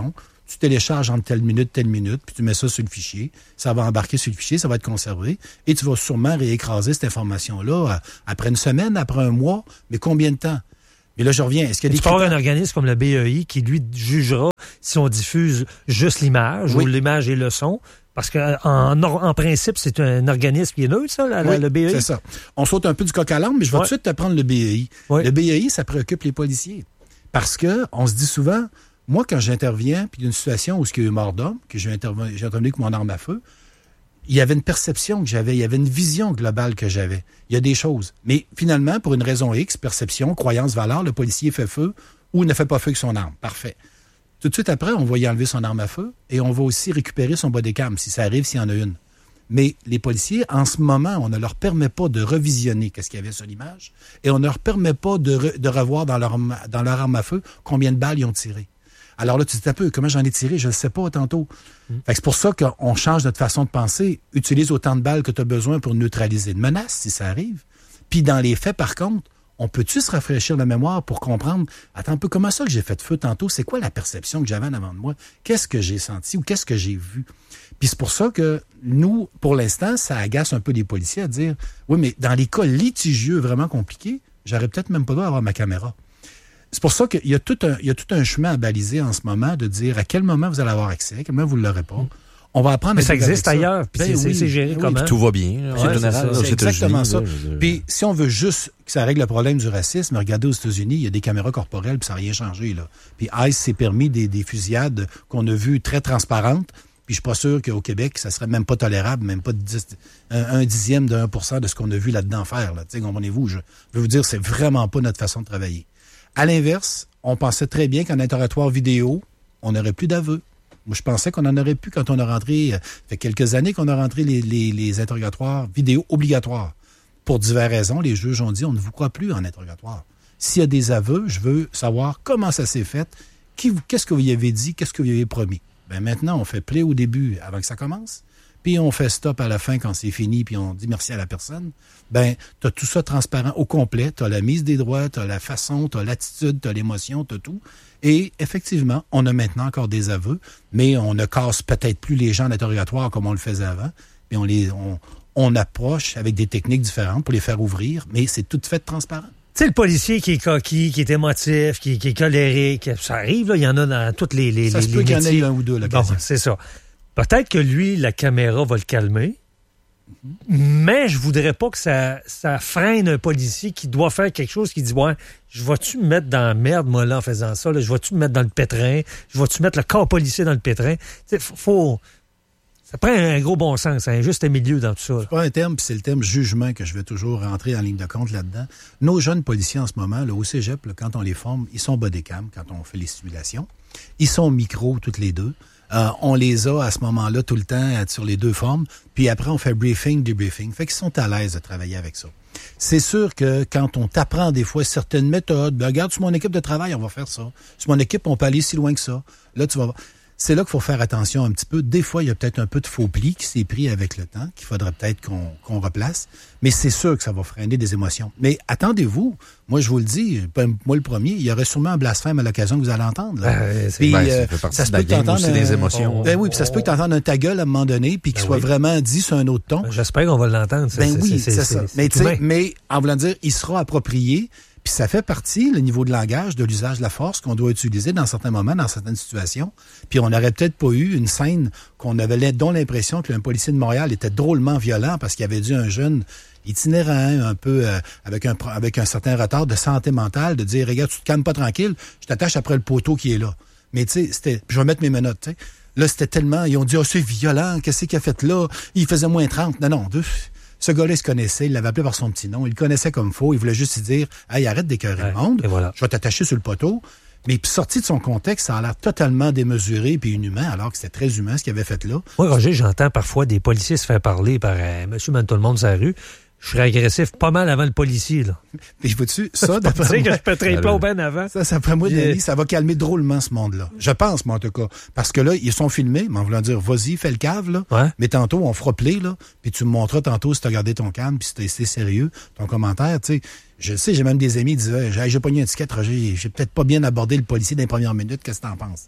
tu télécharges entre telle minute, telle minute, puis tu mets ça sur le fichier. Ça va embarquer sur le fichier, ça va être conservé. Et tu vas sûrement réécraser cette information-là après une semaine, après un mois. Mais combien de temps? Mais là, je reviens. Est-ce qu'il y a des tu peux avoir un organisme comme le B E I qui, lui, jugera si on diffuse juste l'image oui. ou l'image et le son. Parce qu'en en, en principe, c'est un organisme qui est neutre, ça, la, oui, le B E I? C'est ça. On saute un peu du coq à l'âne, mais je vais ouais. tout de suite te prendre le B E I. Oui. Le B E I, ça préoccupe les policiers. Parce que on se dit souvent, moi, quand j'interviens, puis il y a une situation où il y a eu mort d'homme, que j'ai intervenu, j'ai intervenu avec mon arme à feu, il y avait une perception que j'avais, il y avait une vision globale que j'avais. Il y a des choses. Mais finalement, pour une raison X, perception, croyance, valeur, le policier fait feu ou ne fait pas feu avec son arme. Parfait. Tout de suite après, on va y enlever son arme à feu et on va aussi récupérer son bodycam, si ça arrive, s'il y en a une. Mais les policiers, en ce moment, on ne leur permet pas de revisionner qu'est-ce qu'il y avait sur l'image et on ne leur permet pas de, re, de revoir dans leur, dans leur arme à feu combien de balles ils ont tiré. Alors là, tu te dis un peu, comment j'en ai tiré? Je ne sais pas tantôt. Mmh. Fait que c'est pour ça qu'on change notre façon de penser. Utilise autant de balles que tu as besoin pour neutraliser une menace, si ça arrive. Puis dans les faits, par contre, on peut-tu se rafraîchir la mémoire pour comprendre, attends un peu, comment ça que j'ai fait feu tantôt? C'est quoi la perception que j'avais en avant de moi? Qu'est-ce que j'ai senti ou qu'est-ce que j'ai vu? Puis c'est pour ça que nous, pour l'instant, ça agace un peu les policiers à dire, oui, mais dans les cas litigieux vraiment compliqués, j'aurais peut-être même pas le droit d'avoir ma caméra. C'est pour ça qu'il y a tout un, il y a tout un chemin à baliser en ce moment de dire à quel moment vous allez avoir accès, à quel moment vous ne l'aurez pas. Mm. On va apprendre mais à ça existe ailleurs, puis ben c'est, oui, c'est géré oui, comment? Tout va bien. Ouais, général, c'est, c'est exactement ça. Puis si on veut juste que ça règle le problème du racisme, regardez aux États-Unis, il y a des caméras corporelles, puis ça n'a rien changé. Là. Puis ICE s'est permis des, des fusillades qu'on a vues très transparentes, puis je suis pas sûr qu'au Québec, ça serait même pas tolérable, même pas de dix, un, un dixième de un pour cent de ce qu'on a vu là-dedans faire. Là. Comprenez-vous, je veux vous dire, c'est vraiment pas notre façon de travailler. À l'inverse, on pensait très bien qu'en interrogatoire vidéo, on n'aurait plus d'aveux. Moi, je pensais qu'on en aurait plus quand on a rentré, ça fait quelques années qu'on a rentré les, les, les interrogatoires vidéo obligatoires. Pour diverses raisons, les juges ont dit, on ne vous croit plus en interrogatoire. S'il y a des aveux, je veux savoir comment ça s'est fait, qui, qu'est-ce que vous y avez dit, qu'est-ce que vous y avez promis. Ben maintenant, on fait play au début avant que ça commence, puis on fait stop à la fin quand c'est fini, puis on dit merci à la personne. Ben, t'as tout ça transparent au complet, t'as la mise des droits, t'as la façon, t'as l'attitude, t'as l'émotion, t'as tout. Et effectivement, on a maintenant encore des aveux, mais on ne casse peut-être plus les gens en interrogatoire comme on le faisait avant, puis on les on, on approche avec des techniques différentes pour les faire ouvrir, mais c'est tout fait transparent. Tu sais, le policier qui est coquille, qui est émotif, qui, qui est colérique, ça arrive, là, il y en a dans toutes les, les, ça les, se peut les qu'il y en métiers. ait un ou deux, là, bon, c'est ça. Peut-être que lui, la caméra va le calmer, mm-hmm. mais je voudrais pas que ça, ça freine un policier qui doit faire quelque chose qui dit, ouais, je vais-tu me mettre dans la merde, moi, là, en faisant ça, là? Je vais-tu me mettre dans le pétrin? Je vais-tu mettre le corps policier dans le pétrin? Tu sais, faut... Ça prend un gros bon sens, un juste milieu dans tout ça. C'est pas un terme, puis c'est le terme jugement que je vais toujours rentrer en ligne de compte là-dedans. Nos jeunes policiers en ce moment, là, au cégep, là, quand on les forme, ils sont bodycam quand on fait les simulations. Ils sont micro toutes les deux. Euh, on les a à ce moment-là tout le temps sur les deux formes. Puis après, on fait briefing, debriefing. Fait qu'ils sont à l'aise de travailler avec ça. C'est sûr que quand on t'apprend des fois certaines méthodes, ben, regarde, sur mon équipe de travail, on va faire ça. Sur mon équipe, on peut aller si loin que ça. Là, tu vas voir. C'est là qu'il faut faire attention un petit peu. Des fois, il y a peut-être un peu de faux pli qui s'est pris avec le temps, qu'il faudrait peut-être qu'on, qu'on replace. Mais c'est sûr que ça va freiner des émotions. Mais attendez-vous, moi je vous le dis, moi le premier, il y aurait sûrement un blasphème à l'occasion que vous allez entendre. Là. Ben, puis, ben, euh, ça fait partie ça se peut de la game aussi, un, des émotions. Ben oui, puis ça se peut que tu entendes un ta gueule à un moment donné, puis qu'il ben soit oui. vraiment dit sur un autre ton. Ben, j'espère qu'on va l'entendre. Ça, ben c'est, oui, c'est, c'est, c'est ça. C'est, mais, c'est mais en voulant dire, il sera approprié. Puis ça fait partie, le niveau de langage, de l'usage de la force qu'on doit utiliser dans certains moments, dans certaines situations. Puis on n'aurait peut-être pas eu une scène qu'on avait dont l'impression que un policier de Montréal était drôlement violent parce qu'il avait dit à un jeune itinérant, un peu euh, avec un avec un certain retard de santé mentale, de dire, regarde, tu te calmes pas tranquille, je t'attache après le poteau qui est là. Mais tu sais, c'était, je vais mettre mes menottes, tu sais. Là, c'était tellement, ils ont dit, oh, c'est violent, qu'est-ce qu'il a fait là? Il faisait moins trente. Non, non, deux. Ce gars-là, il se connaissait, il l'avait appelé par son petit nom, il le connaissait comme faux, il voulait juste lui dire « Hey, arrête d'écœurer ouais, le monde, voilà. Je vais t'attacher sur le poteau. » Mais sorti de son contexte, ça a l'air totalement démesuré puis inhumain, alors que c'était très humain ce qu'il avait fait là. Moi, Roger, j'entends parfois des policiers se faire parler par euh, monsieur, man, tout le monde sur la rue. Je serais agressif pas mal avant le policier, là. Mais je veux-tu, ça, d'après moi... Tu sais que je pèterais les plombs bien avant. Ça, ça, après moi, Denis, ça va calmer drôlement ce monde-là. Je pense, moi, en tout cas. Parce que là, ils sont filmés, mais en voulant dire, vas-y, fais le cave, là. Ouais. Mais tantôt, on fera play, là. Puis tu me montreras tantôt si t'as gardé ton calme, puis si t'as été sérieux, ton commentaire, tu sais. Je sais, j'ai même des amis qui disaient, j'ai, j'ai pogné un ticket, Roger, j'ai peut-être pas bien abordé le policier dans les premières minutes, qu'est-ce que t'en penses?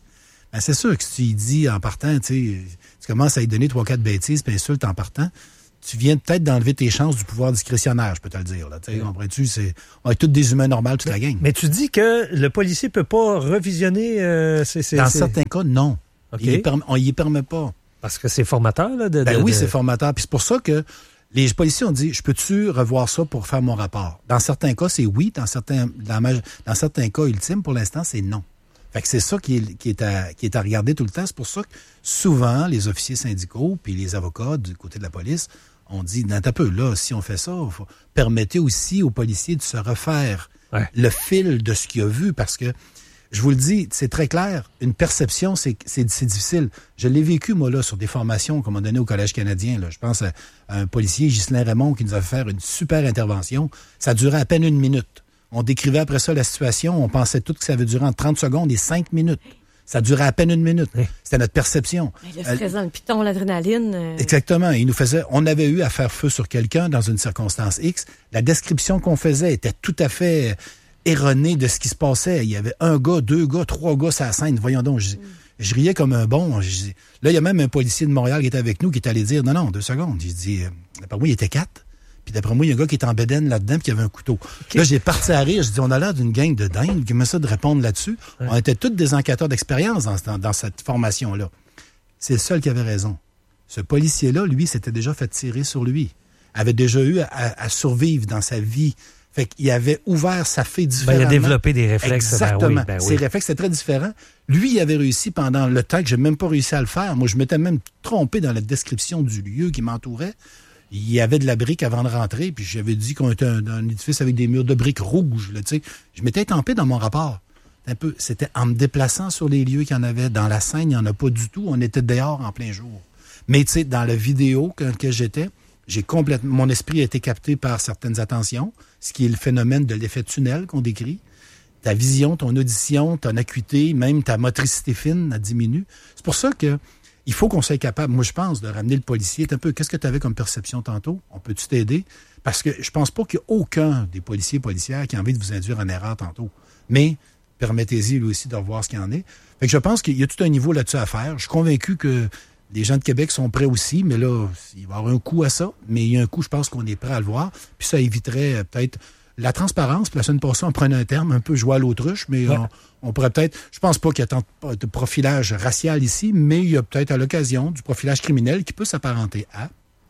Ben, c'est sûr que si tu y dis en partant, tu sais, tu commences à lui donner trois, quatre bêtises puis insultes en partant, tu viens peut-être d'enlever tes chances du pouvoir discrétionnaire, je peux te le dire. Là. Tu sais, comprends-tu? C'est, on est tous des humains normaux, toute mais, la gang. Mais tu dis que le policier peut pas revisionner... Euh, c'est, c'est, Dans c'est... certains cas, non. Okay. Il permet, on y permet pas. Parce que c'est formateur, là? De, ben de, oui, de... c'est formateur. Puis c'est pour ça que les policiers ont dit, je peux-tu revoir ça pour faire mon rapport? Dans certains cas, c'est oui. Dans certains, dans, dans certains cas ultimes, pour l'instant, c'est non. Fait que c'est ça qui est, qui est à, qui est à regarder tout le temps. C'est pour ça que souvent, les officiers syndicaux puis les avocats du côté de la police, on dit, un peu, là, si on fait ça, faut permettez aussi aux policiers de se refaire ouais. le fil de ce qu'il a vu, parce que, je vous le dis, c'est très clair, une perception, c'est, c'est, c'est difficile. Je l'ai vécu, moi, là, sur des formations qu'on m'a données au Collège canadien, là. Je pense à, à un policier, Ghislain Raymond, qui nous a fait faire une super intervention. Ça durait à peine une minute. On décrivait après ça la situation, on pensait tout que ça avait duré entre trente secondes et cinq minutes. Ça durait à peine une minute. Oui. C'était notre perception. Le stress dans le piton, l'adrénaline. Euh... Exactement. Il nous faisait, on avait eu à faire feu sur quelqu'un dans une circonstance X. La description qu'on faisait était tout à fait erronée de ce qui se passait. Il y avait un gars, deux gars, trois gars sur la scène. Voyons donc, je, mm. je riais comme un bon. Je, là, il y a même un policier de Montréal qui était avec nous qui est allé dire, non, non, deux secondes. J'ai dit, euh, d'après moi, il était quatre. Puis d'après moi, il y a un gars qui est en bédaine là-dedans puis qui avait un couteau. Okay. Là, j'ai parti à rire. J'ai dit, on a l'air d'une gang de dingues. Qui met ça de répondre là-dessus. Ouais. On était tous des enquêteurs d'expérience dans, dans, dans cette formation-là. C'est le seul qui avait raison. Ce policier-là, lui, s'était déjà fait tirer sur lui. Avait déjà eu à, à survivre dans sa vie. Fait qu'il avait ouvert sa fée différemment. Ben, il a développé des réflexes. Exactement. Ben oui, ben oui. Ses réflexes étaient très différents. Lui, il avait réussi pendant le temps que j'ai même pas réussi à le faire. Moi, je m'étais même trompé dans la description du lieu qui m'entourait. Il y avait de la brique avant de rentrer, puis j'avais dit qu'on était un, un édifice avec des murs de briques rouges. Là, tu sais. Je m'étais estampé dans mon rapport. Un peu, c'était en me déplaçant sur les lieux qu'il y en avait. Dans la scène, il n'y en a pas du tout. On était dehors en plein jour. Mais tu sais, dans la vidéo que, que j'étais, j'ai complètement, mon esprit a été capté par certaines attentions, ce qui est le phénomène de l'effet tunnel qu'on décrit. Ta vision, ton audition, ton acuité, même ta motricité fine, elle diminue. C'est pour ça que il faut qu'on soit capable, moi je pense, de ramener le policier. Un peu, qu'est-ce que tu avais comme perception tantôt? On peut-tu t'aider? Parce que je pense pas qu'il y ait aucun des policiers et policières qui a envie de vous induire en erreur tantôt. Mais permettez-y lui aussi de revoir ce qu'il y en est. Fait que je pense qu'il y a tout un niveau là-dessus à faire. Je suis convaincu que les gens de Québec sont prêts aussi, mais là, il va y avoir un coût à ça. Mais il y a un coût, je pense qu'on est prêt à le voir. Puis ça éviterait euh, peut-être la transparence. Puis la semaine passée, on prenait un terme un peu joué à l'autruche, mais ouais. on, on pourrait peut-être... Je pense pas qu'il y a tant de profilage racial ici, mais il y a peut-être à l'occasion du profilage criminel qui peut s'apparenter à...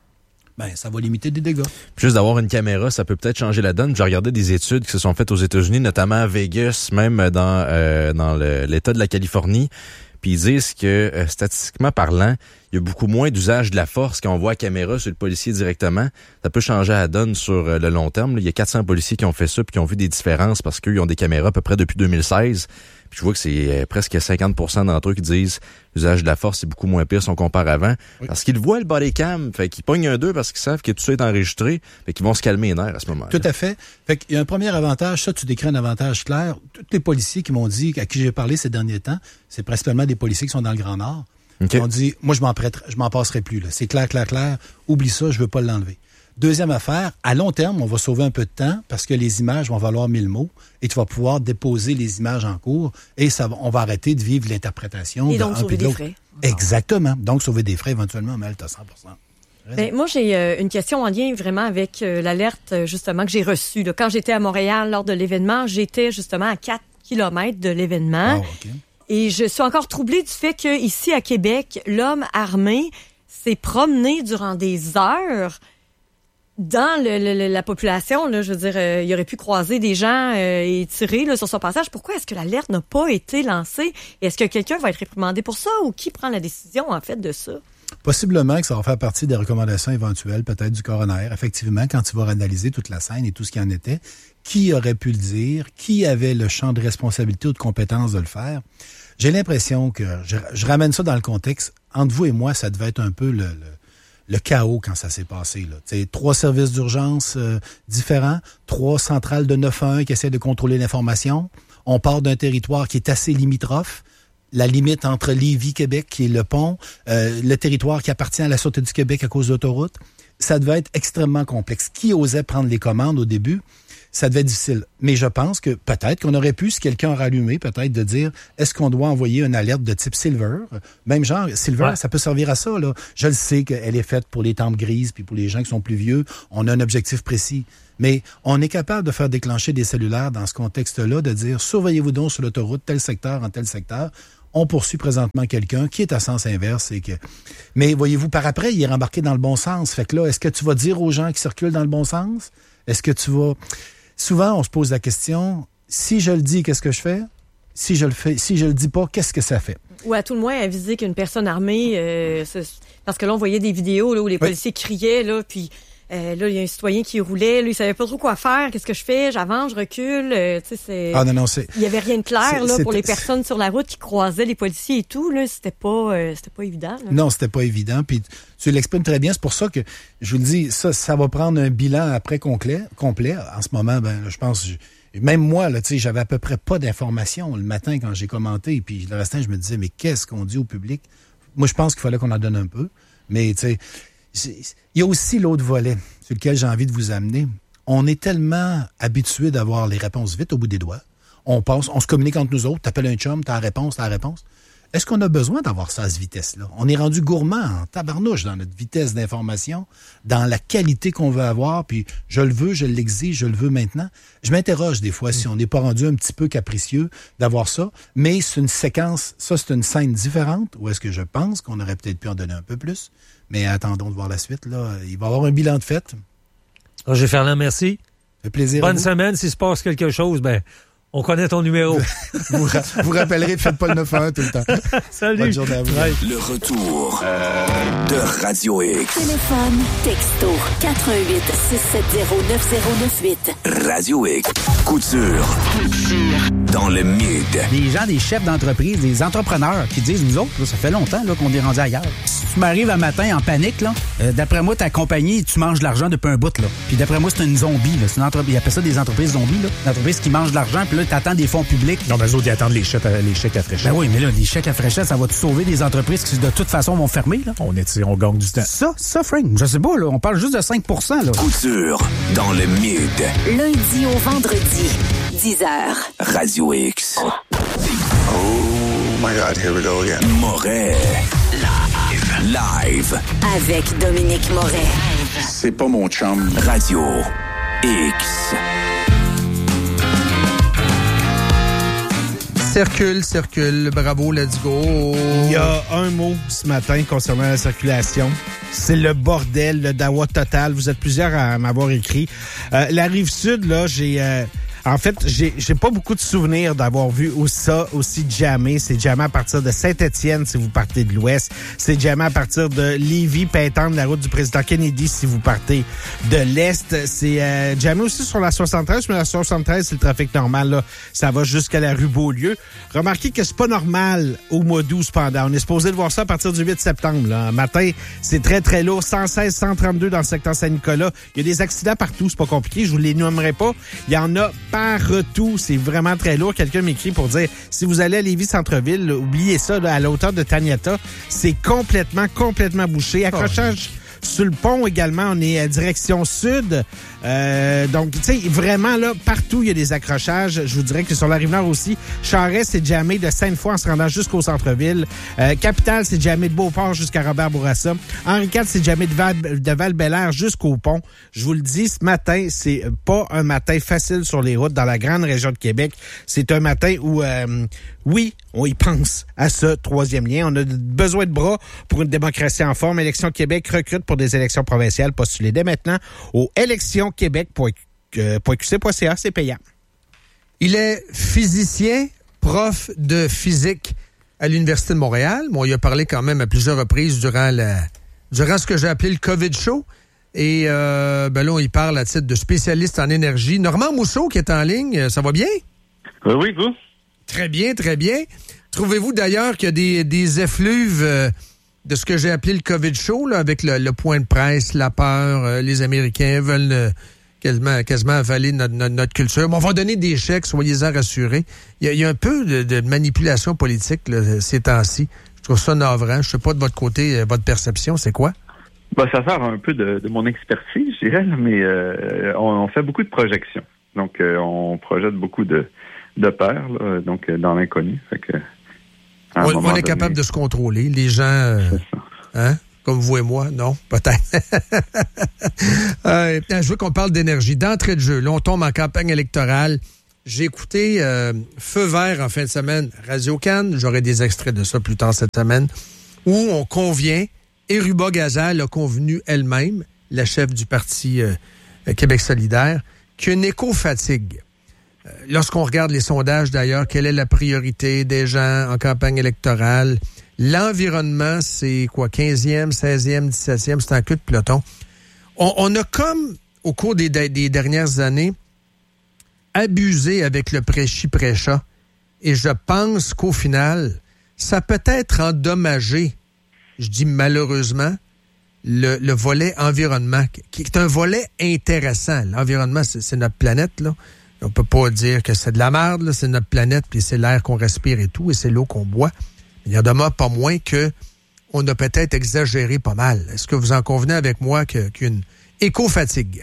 Ben, ça va limiter des dégâts. Juste d'avoir une caméra, ça peut peut-être changer la donne. J'ai regardé des études qui se sont faites aux États-Unis, notamment à Vegas, même dans, euh, dans le, l'État de la Californie. Puis ils disent que, euh, statistiquement parlant, il y a beaucoup moins d'usage de la force quand on voit la caméra sur le policier directement. Ça peut changer la donne sur euh, le long terme. Là, il y a quatre cents policiers qui ont fait ça puis qui ont vu des différences parce qu'ils ont des caméras à peu près depuis deux mille seize. Puis je vois que c'est euh, presque cinquante pour cent d'entre eux qui disent l'usage de la force, c'est beaucoup moins pire si on compare avant. Oui. Parce qu'ils voient le body cam, fait qu'ils pognent un deux parce qu'ils savent que tout ça est enregistré, fait qu'ils vont se calmer les nerfs à ce moment-là. Tout à fait. Fait qu'il y a un premier avantage, ça tu décris un avantage clair. Tous les policiers qui m'ont dit, à qui j'ai parlé ces derniers temps, c'est principalement des policiers qui sont dans le Grand Nord. Okay. Ils m'ont dit, moi je m'en prête, je m'en passerai plus. Là. C'est clair, clair, clair. Oublie ça, je veux pas l'enlever. Deuxième affaire, à long terme, on va sauver un peu de temps parce que les images vont valoir mille mots et tu vas pouvoir déposer les images en cours et ça, on va arrêter de vivre l'interprétation. Et donc de sauver des frais. Exactement. Donc sauver des frais éventuellement, mais elle, à cent pour cent. Ben, moi, j'ai euh, une question en lien vraiment avec euh, l'alerte justement que j'ai reçue. Là. Quand j'étais à Montréal lors de l'événement, j'étais justement à quatre kilomètres de l'événement. Oh, okay. Et je suis encore troublée du fait qu'ici à Québec, l'homme armé s'est promené durant des heures dans le, le, la population. Là, je veux dire, euh, il aurait pu croiser des gens euh, et tirer là, sur son passage. Pourquoi est-ce que l'alerte n'a pas été lancée? Est-ce que quelqu'un va être réprimandé pour ça ou qui prend la décision en fait de ça? Possiblement que ça va faire partie des recommandations éventuelles, peut-être du coroner. Effectivement, quand tu vas analyser toute la scène et tout ce qui en était, qui aurait pu le dire, qui avait le champ de responsabilité ou de compétence de le faire. J'ai l'impression que, je, je ramène ça dans le contexte, entre vous et moi, ça devait être un peu le, le, le chaos quand ça s'est passé. Là. T'sais, trois services d'urgence euh, différents, trois centrales de neuf un un qui essaient de contrôler l'information. On part d'un territoire qui est assez limitrophe. La limite entre Lévis-Québec, qui est le pont, euh, le territoire qui appartient à la Sûreté du Québec à cause de l'autoroute, ça devait être extrêmement complexe. Qui osait prendre les commandes au début? ça devait être difficile. Mais je pense que peut-être qu'on aurait pu, si quelqu'un aurait allumé, peut-être de dire, est-ce qu'on doit envoyer une alerte de type Silver? Même genre, Silver, ouais. ça peut servir à ça, là. Je le sais qu'elle est faite pour les tempes grises, puis pour les gens qui sont plus vieux. On a un objectif précis. Mais on est capable de faire déclencher des cellulaires dans ce contexte-là, de dire, surveillez-vous donc sur l'autoroute, tel secteur en tel secteur. On poursuit présentement quelqu'un qui est à sens inverse. Et que... Mais voyez-vous, par après, il est rembarqué dans le bon sens. Fait que là, est-ce que tu vas dire aux gens qui circulent dans le bon sens? Est-ce que tu vas... Souvent, on se pose la question, si je le dis, qu'est-ce que je fais? Si je le fais, si je le dis pas, qu'est-ce que ça fait? Ou à tout le moins aviser qu'une personne armée... Euh, parce que là, on voyait des vidéos là, où les oui. policiers criaient, là, puis... Euh, là, il y a un citoyen qui roulait, lui, il savait pas trop quoi faire. Qu'est-ce que je fais? J'avance, je recule. Euh, tu sais, c'est. Ah non non, c'est. Il y avait rien de clair là pour les personnes sur la route qui croisaient les policiers et tout. Là, c'était pas, euh, c'était pas évident. Là. Non, c'était pas évident. Puis tu l'exprimes très bien. C'est pour ça que je vous le dis, ça, ça va prendre un bilan après complet. Complet. En ce moment, ben, je pense. Je, même moi, là, tu sais, j'avais à peu près pas d'informations le matin quand j'ai commenté. Puis le restant, je me disais, mais qu'est-ce qu'on dit au public? Moi, je pense qu'il fallait qu'on en donne un peu. Mais tu sais. Il y a aussi l'autre volet sur lequel j'ai envie de vous amener. On est tellement habitué d'avoir les réponses vite au bout des doigts. On passe, on se communique entre nous autres. T'appelles un chum, t'as la réponse, t'as la réponse. Est-ce qu'on a besoin d'avoir ça à cette vitesse-là? On est rendu gourmand en tabarnouche dans notre vitesse d'information, dans la qualité qu'on veut avoir, puis je le veux, je l'exige, je le veux maintenant. Je m'interroge des fois si on n'est pas rendu un petit peu capricieux d'avoir ça, mais c'est une séquence, ça c'est une scène différente, ou est-ce que je pense qu'on aurait peut-être pu en donner un peu plus? Mais attendons de voir la suite. Là. Il va y avoir un bilan de fête. Roger Ferland, merci. Ça fait plaisir. Bonne semaine. S'il se passe quelque chose, ben, on connaît ton numéro. vous, vous rappellerez, faites pas le neuf un un tout le temps. Salut. Bonne journée à vous. Ouais. Le retour euh... de Radio X. Téléphone, texto, quatre un huit, six sept zéro, neuf zéro neuf huit. Radio X. Couture. Couture. Dans le mid. Des gens, des chefs d'entreprise, des entrepreneurs qui disent, nous autres, là, ça fait longtemps là, qu'on est rendu ailleurs. Si tu m'arrives un matin en panique, là, euh, d'après moi, ta compagnie, tu manges de l'argent depuis un bout. Là. Puis d'après moi, c'est une zombie. Là. C'est une entreprise, ils appellent ça des entreprises zombies. Là. Une entreprise qui mange de l'argent, puis là, tu attends des fonds publics. Non, mais eux autres, ils attendent les chèques à, les chèques à fraîchette. Ben oui, mais là, les chèques à fraîchette, ça va-tu sauver des entreprises qui, de toute façon, vont fermer? Là? On est, on gagne du temps. Ça, ça, Frank, je sais pas, là, on parle juste de cinq pour cent. Là. Couture dans le mid. Lundi au vendredi, dix heures. Radio X. Oh my God, here we go again. Moret. Live. Live. Avec Dominique Moret. C'est pas mon chum. Radio X. Circule, circule, bravo, let's go. Il y a un mot ce matin concernant la circulation. C'est le bordel, le dawa total. Vous êtes plusieurs à m'avoir écrit. Euh, la Rive-Sud, là, j'ai... Euh, En fait, j'ai j'ai pas beaucoup de souvenirs d'avoir vu ça aussi jammé. C'est jammé à partir de Saint-Étienne si vous partez de l'ouest. C'est jammé à partir de Lévis, Pintendre, la route du président Kennedy si vous partez de l'est. C'est euh, jammé aussi sur la soixante-treize, mais la soixante-treize, c'est le trafic normal. Là. Ça va jusqu'à la rue Beaulieu. Remarquez que c'est pas normal au mois d'août cependant. On est supposé de voir ça à partir du huit septembre. Là. Un matin, c'est très, très lourd. cent seize, cent trente-deux dans le secteur Saint-Nicolas. Il y a des accidents partout, c'est pas compliqué. Je vous les nommerai pas. Il y en a partout, c'est vraiment très lourd. Quelqu'un m'écrit pour dire, si vous allez à Lévis-Centreville, oubliez ça, là, à la hauteur de Taniata, c'est complètement, complètement bouché. Accrochage oh. sur le pont également, on est à direction sud. Euh, donc, tu sais, vraiment, là, partout, il y a des accrochages. Je vous dirais que sur la Rive-Nord aussi, Charest, c'est jammé de Sainte-Foy en se rendant jusqu'au centre-ville. Euh, Capitale, c'est jammé de Beauport jusqu'à Robert-Bourassa. Henri quatre, c'est jammé de, Val, de Val-Bélair jusqu'au pont. Je vous le dis, ce matin, c'est pas un matin facile sur les routes dans la grande région de Québec. C'est un matin où, euh, oui, on y pense à ce troisième lien. On a besoin de bras pour une démocratie en forme. Élections Québec recrute pour des élections provinciales. Postulez dès maintenant aux élections québec point q c point c a, c'est payant. Il est physicien, prof de physique à l'Université de Montréal. Bon, il a parlé quand même à plusieurs reprises durant, la, durant ce que j'ai appelé le COVID show. Et euh, ben là, il parle à titre de spécialiste en énergie. Normand Mousseau qui est en ligne, ça va bien? Oui, oui, vous? Très bien, très bien. Trouvez-vous d'ailleurs qu'il y a des, des effluves... Euh, de ce que j'ai appelé le COVID show, là, avec le, le point de presse, la peur, euh, les Américains veulent euh, quasiment, quasiment avaler notre, notre, notre culture. Mais on va donner des chèques, soyez-en rassurés. Il y a, il y a un peu de, de manipulation politique là, ces temps-ci. Je trouve ça navrant. Je sais pas de votre côté, euh, votre perception, c'est quoi? Ben, ça sert un peu de, de mon expertise, je dirais, mais euh, on, on fait beaucoup de projections. Donc, euh, on projette beaucoup de, de peurs, là, donc euh, dans l'inconnu. Fait que, on, on est donné, capable de se contrôler. Les gens, euh, hein, comme vous et moi, non, peut-être. euh, je veux qu'on parle d'énergie. D'entrée de jeu, là, on tombe en campagne électorale. J'ai écouté euh, Feu vert en fin de semaine, Radio-Can. J'aurai des extraits de ça plus tard cette semaine, où on convient, et Ruba Gazal a convenu elle-même, la chef du Parti euh, Québec solidaire, qu'il y a une éco-fatigue. Euh, lorsqu'on regarde les sondages, d'ailleurs, quelle est la priorité des gens en campagne électorale? L'environnement, c'est quoi, quinzième, seizième, dix-septième, c'est en queue de peloton. On, on a comme, au cours des, des dernières années, abusé avec le prêchi-prêcha. Et je pense qu'au final, ça peut être endommagé, je dis malheureusement, le, le volet environnement, qui est un volet intéressant. L'environnement, c'est, c'est notre planète, là. On peut pas dire que c'est de la merde, là. C'est notre planète, puis c'est l'air qu'on respire et tout, et c'est l'eau qu'on boit. Mais il y en demeure pas moins que on a peut-être exagéré pas mal. Est-ce que vous en convenez avec moi que, qu'une éco-fatigue?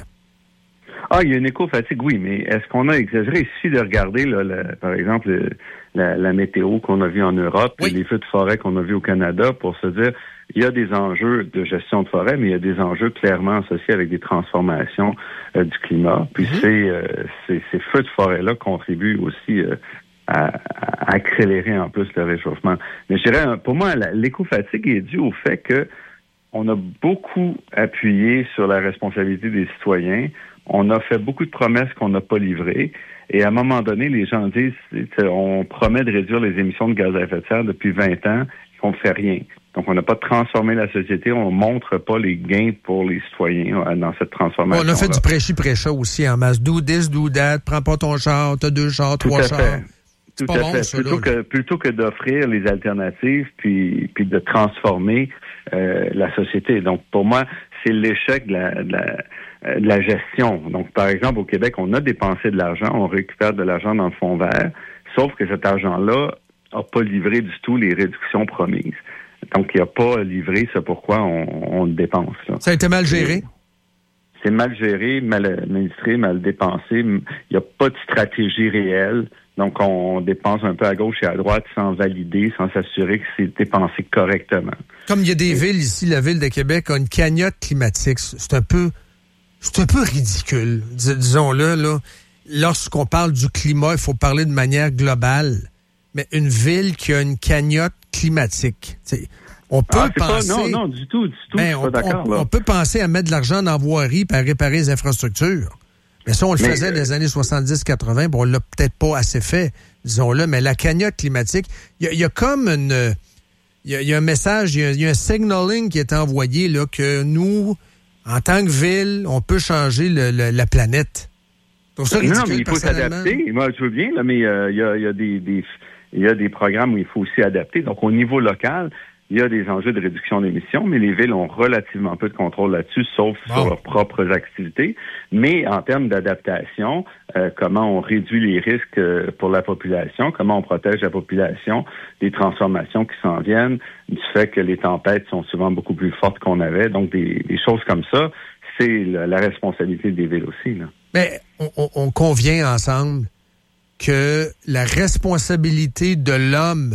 Ah, il y a une éco-fatigue, oui, mais est-ce qu'on a exagéré? Il suffit de regarder, là, la, par exemple, le, la, la météo qu'on a vue en Europe, oui. Les feux de forêt qu'on a vus au Canada, pour se dire, il y a des enjeux de gestion de forêt, mais il y a des enjeux clairement associés avec des transformations euh, du climat. Puis mm-hmm. c'est, euh, c'est ces feux de forêt-là contribuent aussi euh, à, à accélérer en plus le réchauffement. Mais je dirais, pour moi, la, l'éco-fatigue est due au fait que on a beaucoup appuyé sur la responsabilité des citoyens. On a fait beaucoup de promesses qu'on n'a pas livrées. Et à un moment donné, les gens disent, on promet de réduire les émissions de gaz à effet de serre depuis vingt ans, et qu'on ne fait rien. Donc, on n'a pas transformé la société, on ne montre pas les gains pour les citoyens dans cette transformation. On a fait du prêchi-prêcha aussi en masse. Do this, do that, prends pas ton char, t'as deux chars, trois chars. Tout à fait. Tout à fait. Ça, plutôt, là, que, plutôt que d'offrir les alternatives puis, puis de transformer euh, la société. Donc, pour moi, c'est l'échec de la, de la de la gestion. Donc, par exemple, au Québec, on a dépensé de l'argent, on récupère de l'argent dans le fonds vert, sauf que cet argent-là n'a pas livré du tout les réductions promises. Donc, il n'a pas livré ce pourquoi on, on le dépense. Là. Ça a été mal géré? C'est mal géré, mal administré, mal dépensé. Il n'y a pas de stratégie réelle. Donc, on dépense un peu à gauche et à droite sans valider, sans s'assurer que c'est dépensé correctement. Comme il y a des villes ici, la ville de Québec a une cagnotte climatique. C'est un peu... C'est un peu ridicule, dis- disons-le. Là. Lorsqu'on parle du climat, il faut parler de manière globale. Mais une ville qui a une cagnotte climatique, on peut ah, penser... Pas, non, non, du tout, du tout, ben, je suis on, pas d'accord. On, là. on peut penser à mettre de l'argent dans la voirie et à réparer les infrastructures. Mais ça, on le mais, faisait dans les années soixante-dix quatre-vingt, bon, on l'a peut-être pas assez fait, disons-le. Mais la cagnotte climatique, il y, y a comme une... Il y, y a un message, il y, y a un signaling qui est envoyé, là, que nous... En tant que ville, on peut changer le, le, la planète. Donc, ça, ridicule, non, mais il faut s'adapter. Moi, je veux bien, là, mais il euh, y, a, y, a des, des, y a des programmes où il faut aussi adapter. Donc, au niveau local, il y a des enjeux de réduction d'émissions, mais les villes ont relativement peu de contrôle là-dessus, sauf bon. sur leurs propres activités. Mais en termes d'adaptation, euh, comment on réduit les risques euh, pour la population, comment on protège la population des transformations qui s'en viennent, du fait que les tempêtes sont souvent beaucoup plus fortes qu'on avait. Donc, des, des choses comme ça, c'est la, la responsabilité des villes aussi. Là. Mais on, on, on convient ensemble que la responsabilité de l'homme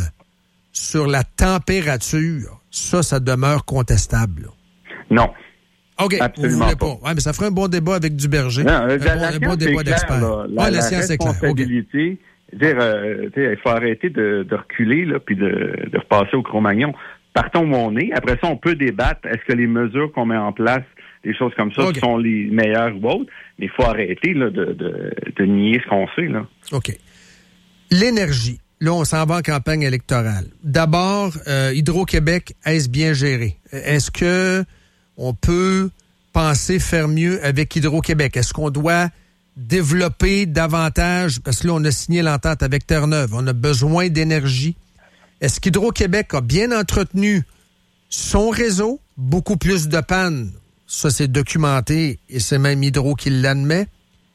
sur la température, ça, ça demeure contestable. Là. Non. OK, absolument vous voulez pas. pas. Ouais, mais ça ferait un bon débat avec Duberger. Non, un la, bon, la un bon débat clair, d'experts. Là, la, ouais, la, la science est claire. responsabilité, okay. dire, euh, il faut arrêter de, de reculer là, puis de, de repasser au Cro-Magnon. Partons où on est. Après ça, on peut débattre. Est-ce que les mesures qu'on met en place, des choses comme ça, okay. sont les meilleures ou autres? Mais il faut arrêter là, de, de, de nier ce qu'on fait. Là. OK. L'énergie. Là, on s'en va en campagne électorale. D'abord, euh, Hydro-Québec, est-ce bien géré? Est-ce que on peut penser faire mieux avec Hydro-Québec? Est-ce qu'on doit développer davantage? Parce que là, on a signé l'entente avec Terre-Neuve. On a besoin d'énergie. Est-ce qu'Hydro-Québec a bien entretenu son réseau? Beaucoup plus de pannes. Ça, c'est documenté et c'est même Hydro qui l'admet.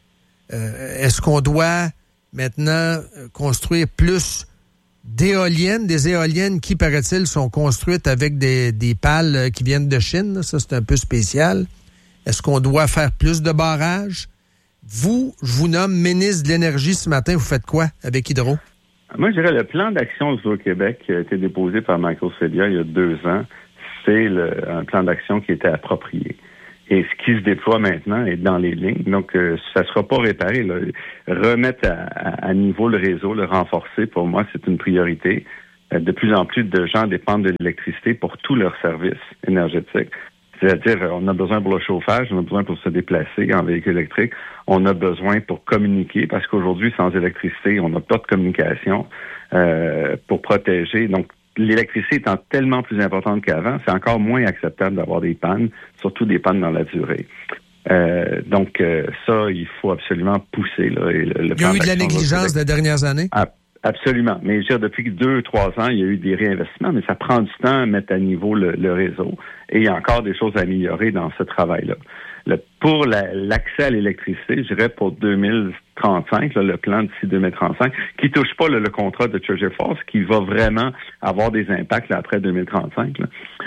Euh, est-ce qu'on doit maintenant construire plus d'éoliennes, des éoliennes qui, paraît-il, sont construites avec des, des pales qui viennent de Chine? Ça, c'est un peu spécial. Est-ce qu'on doit faire plus de barrages? Vous, je vous nomme ministre de l'Énergie ce matin. Vous faites quoi avec Hydro? Moi, je dirais le plan d'action du Québec qui a été déposé par Michael Selia il y a deux ans, c'est le, un plan d'action qui était approprié. Et ce qui se déploie maintenant est dans les lignes. Donc, euh, ça ne sera pas réparé. Là. Remettre à, à, à niveau le réseau, le renforcer, pour moi, c'est une priorité. Euh, de plus en plus de gens dépendent de l'électricité pour tous leurs services énergétiques. C'est-à-dire, on a besoin pour le chauffage, on a besoin pour se déplacer en véhicule électrique, on a besoin pour communiquer, parce qu'aujourd'hui, sans électricité, on n'a pas de communication euh, pour protéger. Donc, l'électricité étant tellement plus importante qu'avant, c'est encore moins acceptable d'avoir des pannes, surtout des pannes dans la durée. Euh, donc, euh, ça, il faut absolument pousser. Là, et le, le il y a eu de la négligence des dernières années? Ah, absolument. Mais je veux dire, depuis deux, trois ans, il y a eu des réinvestissements, mais ça prend du temps à mettre à niveau le, le réseau. Et il y a encore des choses à améliorer dans ce travail-là. Le, pour la, l'accès à l'électricité, je dirais pour deux mille trente-cinq, là, le plan d'ici deux mille trente-cinq, qui touche pas là, le contrat de Treasure Force, qui va vraiment avoir des impacts là, après deux mille trente-cinq. Là.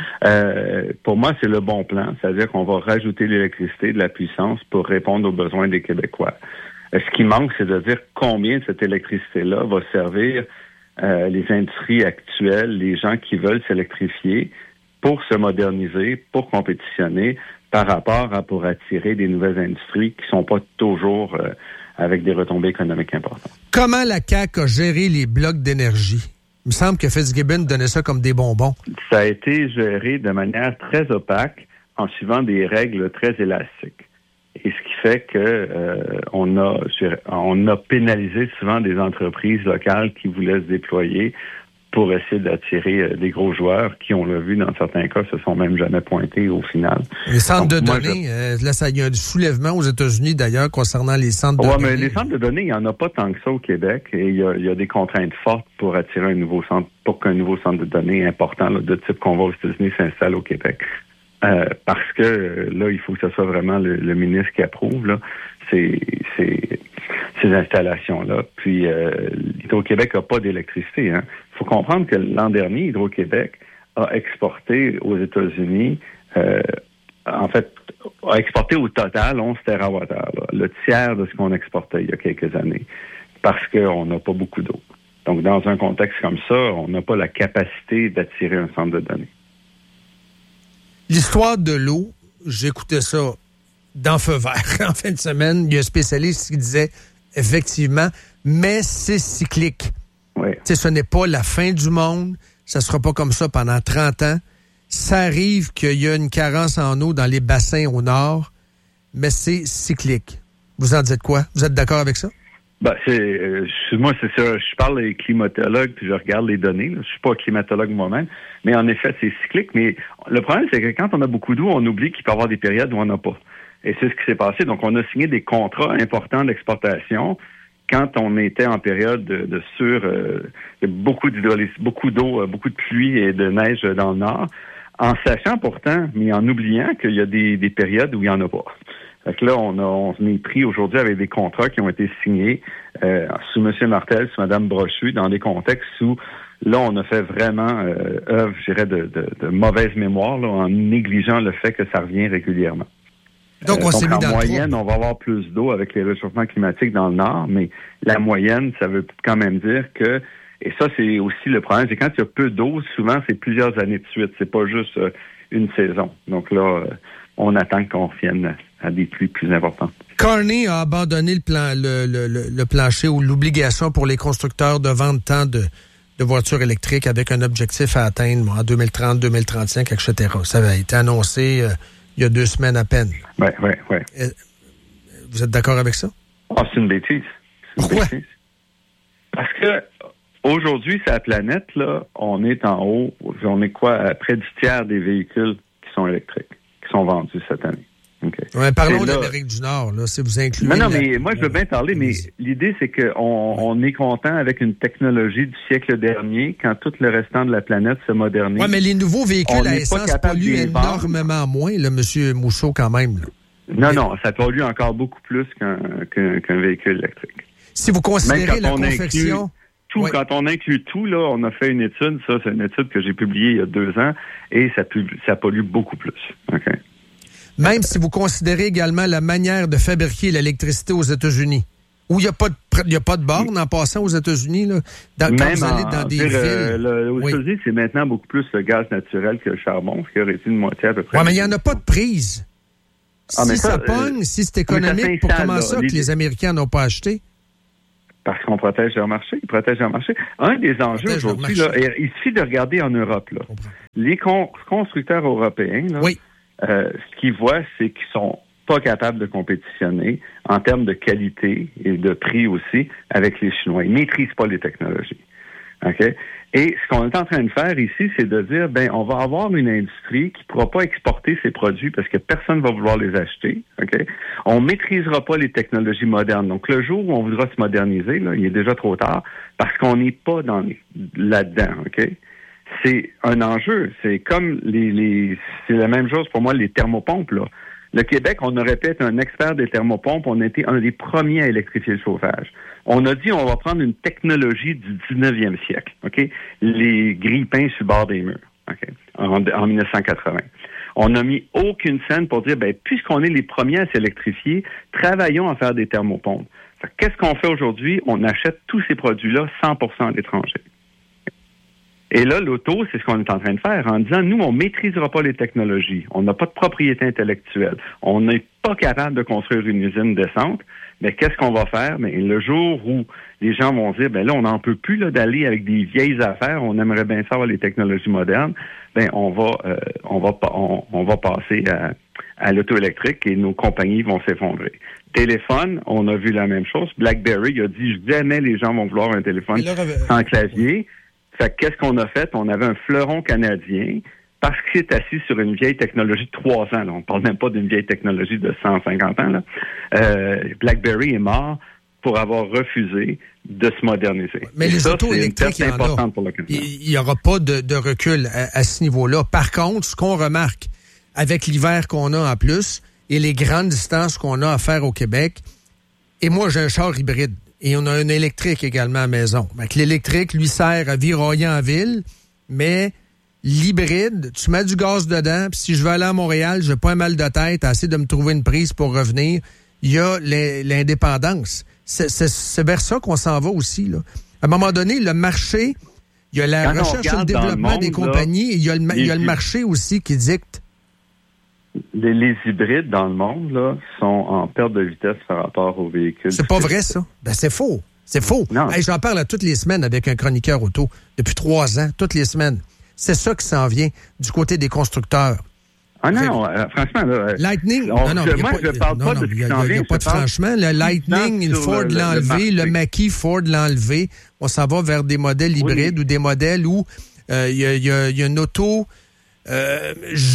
Euh, pour moi, c'est le bon plan, c'est-à-dire qu'on va rajouter de l'électricité, de la puissance pour répondre aux besoins des Québécois. Euh, ce qui manque, c'est de dire combien de cette électricité-là va servir euh, les industries actuelles, les gens qui veulent s'électrifier pour se moderniser, pour compétitionner, par rapport à pour attirer des nouvelles industries qui sont pas toujours euh, avec des retombées économiques importantes. Comment la C A Q a géré les blocs d'énergie? Il me semble que Fitzgibbon donnait ça comme des bonbons. Ça a été géré de manière très opaque en suivant des règles très élastiques. Et ce qui fait que euh, on a on a pénalisé souvent des entreprises locales qui voulaient se déployer pour essayer d'attirer euh, des gros joueurs qui, on l'a vu, dans certains cas, se sont même jamais pointés au final. Les centres Donc, de moi, données, je... euh, là, ça, il y a un soulèvement aux États-Unis, d'ailleurs, concernant les centres de ouais, données. Ouais, mais les centres de données, il n'y en a pas tant que ça au Québec. Et il y a, il y a des contraintes fortes pour attirer un nouveau centre, pour qu'un nouveau centre de données important, là, de type qu'on voit aux États-Unis, s'installe au Québec. Euh, parce que, euh, là, il faut que ce soit vraiment le, le ministre qui approuve, là, ces, ces, ces installations-là. Puis, euh, Hydro-Québec n'a pas d'électricité, hein. Il faut comprendre que l'an dernier, Hydro-Québec a exporté aux États-Unis, euh, en fait, a exporté au total onze térawattheures, là, le tiers de ce qu'on exportait il y a quelques années, parce qu'on n'a pas beaucoup d'eau. Donc, dans un contexte comme ça, on n'a pas la capacité d'attirer un centre de données. L'histoire de l'eau, j'écoutais ça dans Feu vert en fin de semaine. Il y a un spécialiste qui disait, effectivement, mais c'est cyclique. Oui. Tu sais, ce n'est pas la fin du monde. Ça sera pas comme ça pendant trente ans. Ça arrive qu'il y a une carence en eau dans les bassins au nord, mais c'est cyclique. Vous en dites quoi? Vous êtes d'accord avec ça? Ben, c'est, euh, moi, c'est ça. Je parle des climatologues puis je regarde les données. Là. Je suis pas climatologue moi-même, mais en effet, c'est cyclique. Mais le problème, c'est que quand on a beaucoup d'eau, on oublie qu'il peut y avoir des périodes où on n'a pas. Et c'est ce qui s'est passé. Donc, on a signé des contrats importants d'exportation quand on était en période de, de sur euh, de beaucoup d'hydrolyse, beaucoup d'eau, euh, beaucoup de pluie et de neige dans le nord, en sachant pourtant, mais en oubliant qu'il y a des, des périodes où il n'y en a pas. Fait que là, on, a, on est pris aujourd'hui avec des contrats qui ont été signés euh, sous M. Martel, sous Mme Brochu, dans des contextes où, là, on a fait vraiment euh, œuvre, je dirais, de, de, de mauvaise mémoire, là, en négligeant le fait que ça revient régulièrement. Donc, on euh, s'est donc mis en dans moyenne, on va avoir plus d'eau avec les réchauffements climatiques dans le nord, mais la moyenne, ça veut quand même dire que, et ça, c'est aussi le problème, c'est quand il y a peu d'eau, souvent, c'est plusieurs années de suite. C'est pas juste euh, une saison. Donc là, euh, on attend qu'on revienne à des pluies plus importantes. Carney a abandonné le, plan, le, le, le, le plancher ou l'obligation pour les constructeurs de vendre tant de, de voitures électriques avec un objectif à atteindre en deux mille trente, deux mille trente-cinq, et cetera. Ça avait été annoncé euh, il y a deux semaines à peine. Oui, oui, oui. Vous êtes d'accord avec ça? Ah, c'est une bêtise. C'est une Pourquoi? Bêtise. Parce que aujourd'hui, sur la planète, là, on est en haut, on est quoi, à près du tiers des véhicules qui sont électriques, qui sont vendus cette année. Okay. Ouais, parlons Et de là, l'Amérique du Nord, là, si vous incluez... Non, non, la... mais moi, je veux bien parler, mais l'idée, c'est qu'on on est content avec une technologie du siècle dernier quand tout le restant de la planète se modernise. Oui, mais les nouveaux véhicules On à n'est pas essence capable polluent de les vendre. énormément moins, là, M. Mousseau, quand même. Là. Non, mais... non, ça pollue encore beaucoup plus qu'un, qu'un, qu'un véhicule électrique. Si vous considérez Même quand la on confection... inclut tout, ouais. Quand on inclut tout, là, on a fait une étude, ça, c'est une étude que j'ai publiée il y a deux ans, et ça, pub... ça pollue beaucoup plus. OK. Même si vous considérez également la manière de fabriquer l'électricité aux États-Unis, où il n'y a pas de il y a pas de borne en passant aux États-Unis, là, dans, quand Même vous allez en, dans des dire, villes. Euh, le, aux oui. États-Unis, c'est maintenant beaucoup plus le gaz naturel que le charbon, ce qui aurait été une moitié à peu près. Oui, mais il n'y en a pas de prise. Ah, si mais ça, ça pogne, euh, si c'est économique, pour comment ça là, que les... les Américains n'ont pas acheté? Parce qu'on protège leur marché. Ils protègent leur marché. Un des enjeux aujourd'hui, là, il suffit de regarder en Europe. Là. Les con- constructeurs européens, là, oui. euh, ce qu'ils voient, c'est qu'ils sont pas capables de compétitionner en termes de qualité et de prix aussi avec les Chinois. Ils maîtrisent pas les technologies. OK? Et ce qu'on est en train de faire ici, c'est de dire, ben, on va avoir une industrie qui pourra pas exporter ses produits parce que personne va vouloir les acheter. OK? On maîtrisera pas les technologies modernes. Donc, le jour où on voudra se moderniser, là, il est déjà trop tard parce qu'on n'est pas dans les, là-dedans. OK? C'est un enjeu. C'est comme les, les, c'est la même chose pour moi, les thermopompes, là. Le Québec, on aurait pu être un expert des thermopompes. On a été un des premiers à électrifier le chauffage. On a dit, on va prendre une technologie du dix-neuvième siècle, OK? Les grille-pains sur le bord des murs, OK? En, en dix-neuf cent quatre-vingts. On n'a mis aucune scène pour dire, ben, puisqu'on est les premiers à s'électrifier, travaillons à faire des thermopompes. Fait, qu'est-ce qu'on fait aujourd'hui? On achète tous ces produits-là cent pour cent à l'étranger. Et là, l'auto, c'est ce qu'on est en train de faire en disant, nous, on maîtrisera pas les technologies. On n'a pas de propriété intellectuelle. On n'est pas capable de construire une usine décente. Mais qu'est-ce qu'on va faire? Mais le jour où les gens vont dire, ben là, on n'en peut plus là, d'aller avec des vieilles affaires, on aimerait bien savoir les technologies modernes, ben on va euh, on va on, on va passer à, à l'auto électrique et nos compagnies vont s'effondrer. Téléphone, on a vu la même chose. BlackBerry il a dit jamais les gens vont vouloir un téléphone là, sans clavier. Fait que qu'est-ce qu'on a fait? On avait un fleuron canadien parce qu'il s'est assis sur une vieille technologie de trois ans. Là. On ne parle même pas d'une vieille technologie de cent cinquante ans. Là. Euh, BlackBerry est mort pour avoir refusé de se moderniser. Mais et les ça, autos électriques, il y en a. Il n'y aura pas de, de recul à, à ce niveau-là. Par contre, ce qu'on remarque avec l'hiver qu'on a en plus et les grandes distances qu'on a à faire au Québec, et moi, j'ai un char hybride. Et on a un électrique également à la maison. Donc, l'électrique, lui, sert à viroyer en ville, mais l'hybride, tu mets du gaz dedans, puis si je veux aller à Montréal, j'ai pas un mal de tête à essayer de me trouver une prise pour revenir. Il y a l'indépendance. C'est, c'est, c'est vers ça qu'on s'en va aussi, là. À un moment donné, le marché, il y a la Quand recherche et le développement le monde, des compagnies, là, et il y a, le, il y a le marché aussi qui dicte. Les, les hybrides dans le monde là sont en perte de vitesse par rapport aux véhicules. C'est pas vrai, ça. Ben, c'est faux. C'est faux. Hey, j'en parle à toutes les semaines avec un chroniqueur auto. Depuis trois ans, toutes les semaines. C'est ça qui s'en vient du côté des constructeurs. Ah non, euh, franchement, là... Lightning, on, non, non, je, moi, pas, je parle non, pas non, de ce qui y a, s'en y a, vient. y a pas de franchement. Le Lightning, Ford le, l'a enlevé. Le, le Mach-E, Ford l'a enlevé. On s'en va vers des modèles hybrides oui. ou des modèles où il euh, y, a, y, a, y a une auto... Euh,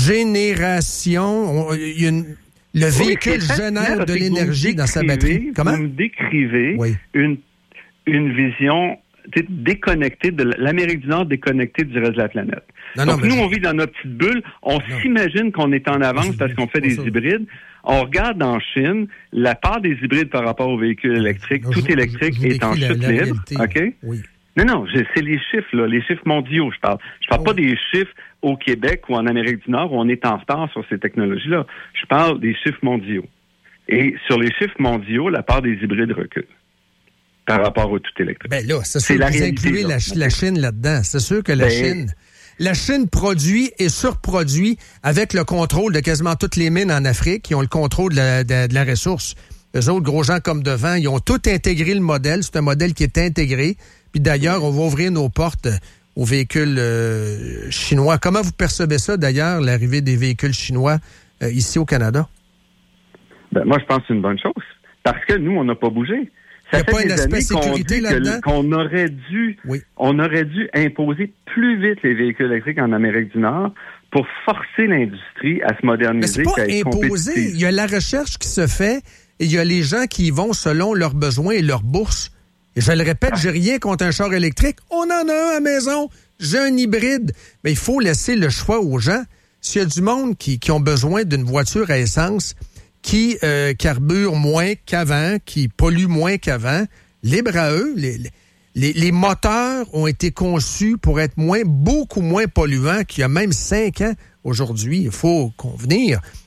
génération, il y a une, le véhicule oui, génère de l'énergie dans sa batterie. Comment? Vous me décrivez oui. une, une vision déconnectée de l'Amérique du Nord déconnectée du reste de la planète. Non, Donc non, nous, je... on vit dans notre petite bulle, on non. s'imagine qu'on est en avance non, parce qu'on fait des ça. hybrides. On regarde en Chine, la part des hybrides par rapport aux véhicules électriques, non, tout je, électrique je, je est en chute la, la libre. OK? Oui. Non, non, je, c'est les chiffres, là, les chiffres mondiaux, je parle. Je parle oh. pas des chiffres au Québec ou en Amérique du Nord où on est en retard sur ces technologies-là. Je parle des chiffres mondiaux. Et sur les chiffres mondiaux, la part des hybrides recule par rapport au tout électrique. Ben là, c'est sûr que vous incluez la, la Chine là-dedans. C'est sûr que la ben, Chine... La Chine produit et surproduit avec le contrôle de quasiment toutes les mines en Afrique qui ont le contrôle de la, de, de la ressource. Eux autres, gros gens comme devant, ils ont tout intégré le modèle. C'est un modèle qui est intégré. Puis d'ailleurs, on va ouvrir nos portes aux véhicules euh, chinois. Comment vous percevez ça, d'ailleurs, l'arrivée des véhicules chinois euh, ici au Canada? Ben, moi, je pense que c'est une bonne chose. Parce que nous, on n'a pas bougé. Il n'y a pas un aspect sécurité là-dedans? Qu'on aurait dû, oui. on aurait dû imposer plus vite les véhicules électriques en Amérique du Nord pour forcer l'industrie à se moderniser. Mais c'est pas imposer. Il y a la recherche qui se fait et il y a les gens qui y vont selon leurs besoins et leurs bourses. Et je le répète, ah. j'ai rien contre un char électrique. On en a un à la maison. J'ai un hybride. Mais il faut laisser le choix aux gens. S'il y a du monde qui, qui ont besoin d'une voiture à essence qui euh, carbure moins qu'avant, qui pollue moins qu'avant, libre à eux. Les, les, les moteurs ont été conçus pour être moins, beaucoup moins polluants qu'il y a même cinq ans aujourd'hui. Il faut convenir.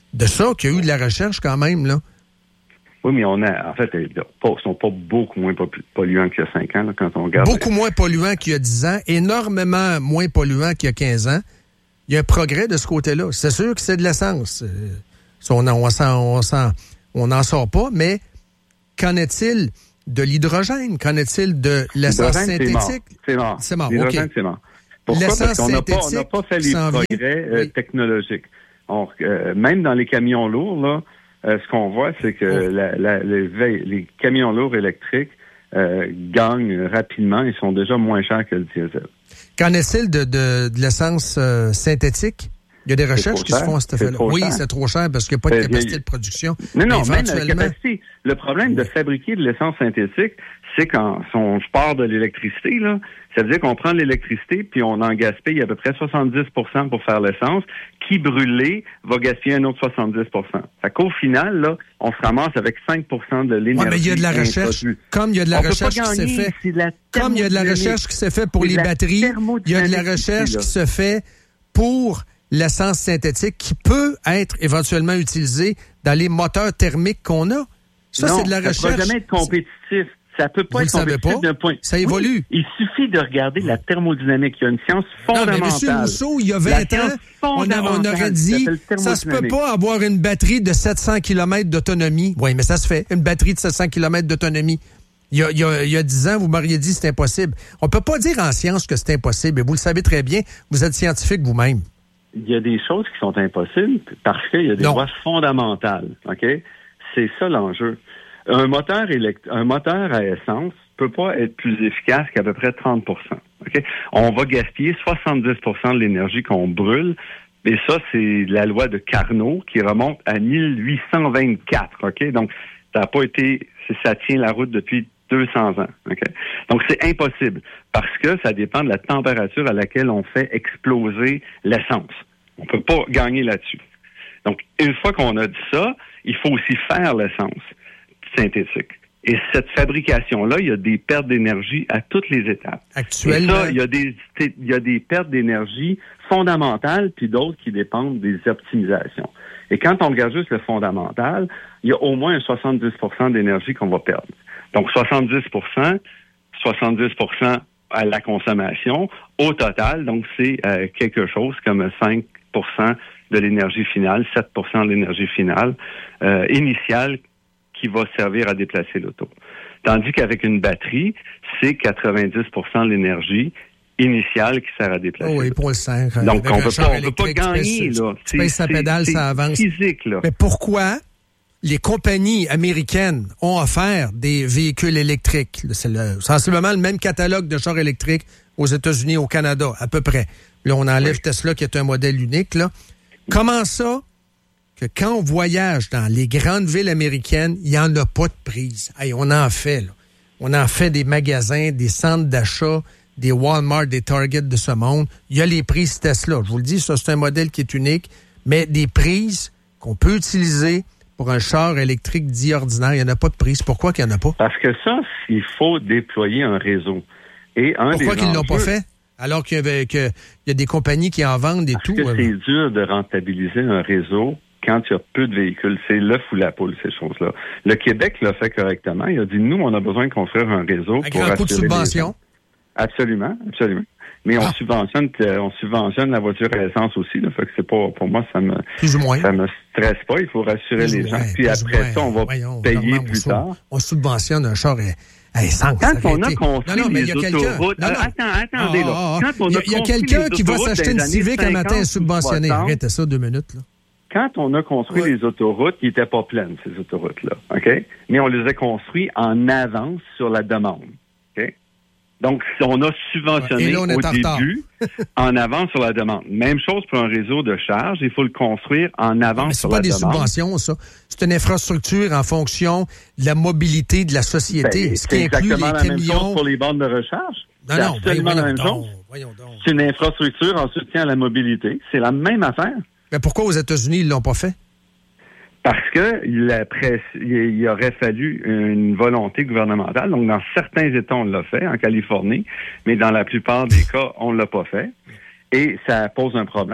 de ça qu'il y a eu de la recherche quand même, là. Oui, mais on a, en fait, ils ne sont pas beaucoup moins polluants qu'il y a cinq ans, là, quand on regarde. Beaucoup moins polluants qu'il y a dix ans, énormément moins polluants qu'il y a quinze ans. Il y a un progrès de ce côté-là. C'est sûr que c'est de l'essence. Euh, on n'en on s'en, on s'en, on n'en sort pas, mais qu'en est-il de l'hydrogène? Qu'en est-il de l'essence synthétique? C'est mort. C'est mort, L'hydrogène, OK. c'est mort. Pourquoi? L'essence Parce qu'on n'a pas, on n'a pas fait les s'en progrès vient. euh, Oui. technologiques. On, euh, même dans les camions lourds, là, euh, ce qu'on voit, c'est que Oh. la, la, les, les camions lourds électriques euh, gagnent rapidement. Ils sont déjà moins chers que le diesel. Qu'en est-il de, de, de l'essence euh, synthétique? Il y a des recherches trop qui se cher. font à cet C'est effet-là. trop Oui, cher. c'est trop cher parce qu'il n'y a pas de C'est capacité vieilli. de production. Non, non, Mais même la éventuellement- capacité. Le problème de fabriquer de l'essence synthétique, c'est quand on part de l'électricité, là, ça veut dire qu'on prend l'électricité puis on en gaspille à peu près soixante-dix pour cent pour faire l'essence. Qui brûlé va gaspiller un autre soixante-dix pour cent. Fait qu'au final, là, on se ramasse avec cinq pour cent de l'énergie. Oui, mais il y a de la recherche. introduite. Comme il y a de la On peut recherche pas qui s'est gagner, fait. c'est de la Comme il y a de la thermodynamique. recherche qui s'est fait pour C'est les de la batteries, il y a de la thermodynamique recherche ici, là. qui se fait pour l'essence synthétique qui peut être éventuellement utilisée dans les moteurs thermiques qu'on a. Ça, Non, c'est de la ça recherche. ne jamais être compétitif. Ça peut pas Vous être le savez compétitif pas? d'un point. Ça évolue. Oui, il suffit de regarder la thermodynamique. Il y a une science Non, fondamentale. mais M. Rousseau, il y a La vingt science ans, on, a- on fondamentale aurait qui dit, s'appelle ça se peut thermodynamique. pas avoir une batterie de sept cents kilomètres d'autonomie. Oui, mais ça se fait, une batterie de sept cents kilomètres d'autonomie. Il y a, il y a, il y a dix ans, vous m'auriez dit c'est impossible. On peut pas dire en science que c'est impossible, et vous le savez très bien, vous êtes scientifique vous-même. Il y a des choses qui sont impossibles parce qu'il y a des Non. lois fondamentales. OK? C'est ça l'enjeu. Un moteur élect- un moteur à essence peut pas être plus efficace qu'à peu près trente pour cent. OK? On va gaspiller soixante-dix pour cent de l'énergie qu'on brûle. Et ça, c'est la loi de Carnot qui remonte à mille huit cent vingt-quatre. OK? Donc, ça n'a pas été, ça tient la route depuis deux cents ans. OK? Donc, c'est impossible parce que ça dépend de la température à laquelle on fait exploser l'essence. On peut pas gagner là-dessus. Donc, une fois qu'on a dit ça, il faut aussi faire l'essence synthétique. Et cette fabrication-là, il y a des pertes d'énergie à toutes les étapes. Actuellement. Et ça, il y a des, il y a des pertes d'énergie fondamentales, puis d'autres qui dépendent des optimisations. Et quand on regarde juste le fondamental, il y a au moins un soixante-dix pour cent d'énergie qu'on va perdre. Donc, soixante-dix pour cent, soixante-dix pour cent à la consommation. Au total, donc, c'est euh, quelque chose comme cinq pour cent de l'énergie finale, sept pour cent de l'énergie finale euh, initiale qui va servir à déplacer l'auto. Tandis qu'avec une batterie, c'est quatre-vingt-dix pour cent de l'énergie initiale qui sert à déplacer. Oh oui, pour le cinq. Donc, on peut pas, on peut pas gagner, là. Tu pèses sa pédale, c'est ça avance. physique, là. Mais pourquoi les compagnies américaines ont offert des véhicules électriques? C'est le, sensiblement le même catalogue de chars électriques aux États-Unis, au Canada, à peu près. Là, on enlève oui. Tesla, qui est un modèle unique, là. Comment ça que quand on voyage dans les grandes villes américaines, il n'y en a pas de prise? Hey, on en fait, là. On en fait des magasins, des centres d'achat, des Walmart, des Target de ce monde. Il y a les prises Tesla. Je vous le dis, ça, c'est un modèle qui est unique, mais des prises qu'on peut utiliser pour un char électrique dit ordinaire, il n'y en a pas de prise. Pourquoi qu'il n'y en a pas? Parce que ça, il faut déployer un réseau. Et un Pourquoi des qu'ils ne l'ont enjeux, pas fait? Alors qu'il y, avait, que, il y a des compagnies qui en vendent et parce tout. que euh, c'est dur de rentabiliser un réseau quand il y a peu de véhicules. C'est l'œuf ou la poule, ces choses-là. Le Québec l'a fait correctement. Il a dit, nous, on a besoin de construire un réseau. Un pour grand coup de assurer les subvention. gens. Absolument, absolument. Mais on Ah. subventionne, euh, on subventionne la voiture à essence aussi. Là, fait que c'est pas, pour moi, ça me, Plus ou moins. ça me stresse pas. Il faut rassurer Plus ou les gens. moins, Puis plus ou après moins. ça, on va Voyons, payer Normand plus Rousseau. tard. On subventionne un char à, à essence. Quand on a arrêtez. construit non, non, mais il y les a quelqu'un. autoroutes... Non, non. Attends, attendez, Ah, là. ah, ah. Quand on Il y a a, il y a construit quelqu'un les qui va autoroutes s'acheter dans une les années Civic un matin cinquante ou subventionnée. soixante, Arrêtez ça deux minutes, là. Quand on a construit Ouais. les autoroutes, ils n'étaient pas pleines, ces autoroutes-là, OK? Mais on les a construits en avance sur la demande, OK? Donc, si on a subventionné Et là, on est au en retard. début en avance sur la demande. Même chose pour un réseau de charge, il faut le construire en avance Mais c'est sur pas la des demande. subventions, ça. C'est une infrastructure en fonction de la mobilité de la société. Ben, ce qui c'est inclut les exactement la même chose camions. pour les bornes de recharge. Non, C'est non, absolument voyons la même donc, chose. voyons donc. C'est une infrastructure en soutien à la mobilité. C'est la même affaire. Mais pourquoi aux États-Unis, ils l'ont pas fait? Parce que il, a press- il il aurait fallu une volonté gouvernementale. Donc, dans certains États, on l'a fait, en Californie, mais dans la plupart des cas, on l'a pas fait. Et ça pose un problème.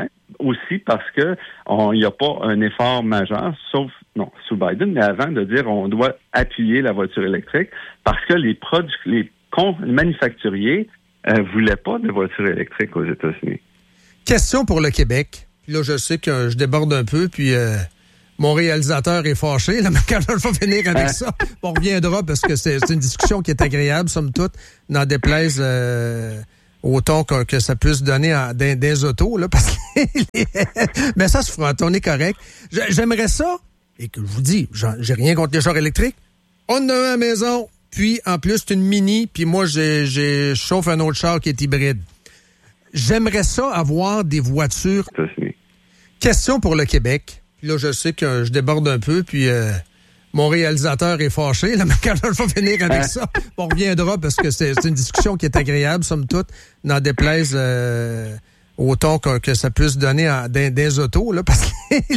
aussi parce que il n'y a pas un effort majeur, sauf, non, sous Biden, mais avant de dire on doit appuyer la voiture électrique parce que les produits, les, con, les manufacturiers euh, voulaient pas de voitures électriques aux États-Unis. Question pour le Québec. Là, je sais que je déborde un peu, puis euh, mon réalisateur est fâché. Là, mais quand je vais finir avec ça, on reviendra parce que c'est, c'est une discussion qui est agréable, somme toute, n'en déplaise euh, autant que, que ça puisse donner en, des, des autos. Là, parce que mais ça se fera, on est correct. J'aimerais ça, et que je vous dis, j'ai rien contre les chars électriques. On en a un à la maison, puis en plus, c'est une Mini, puis moi, j'ai, j'ai, je chauffe un autre char qui est hybride. J'aimerais ça avoir des voitures. Question pour le Québec. Puis là, je sais que je déborde un peu, puis euh, mon réalisateur est fâché. Là, mais quand je vais finir avec ça, on reviendra parce que c'est, c'est une discussion qui est agréable, somme toute, n'en déplaise euh, autant que, que ça puisse donner en, des, des autos. Là, parce que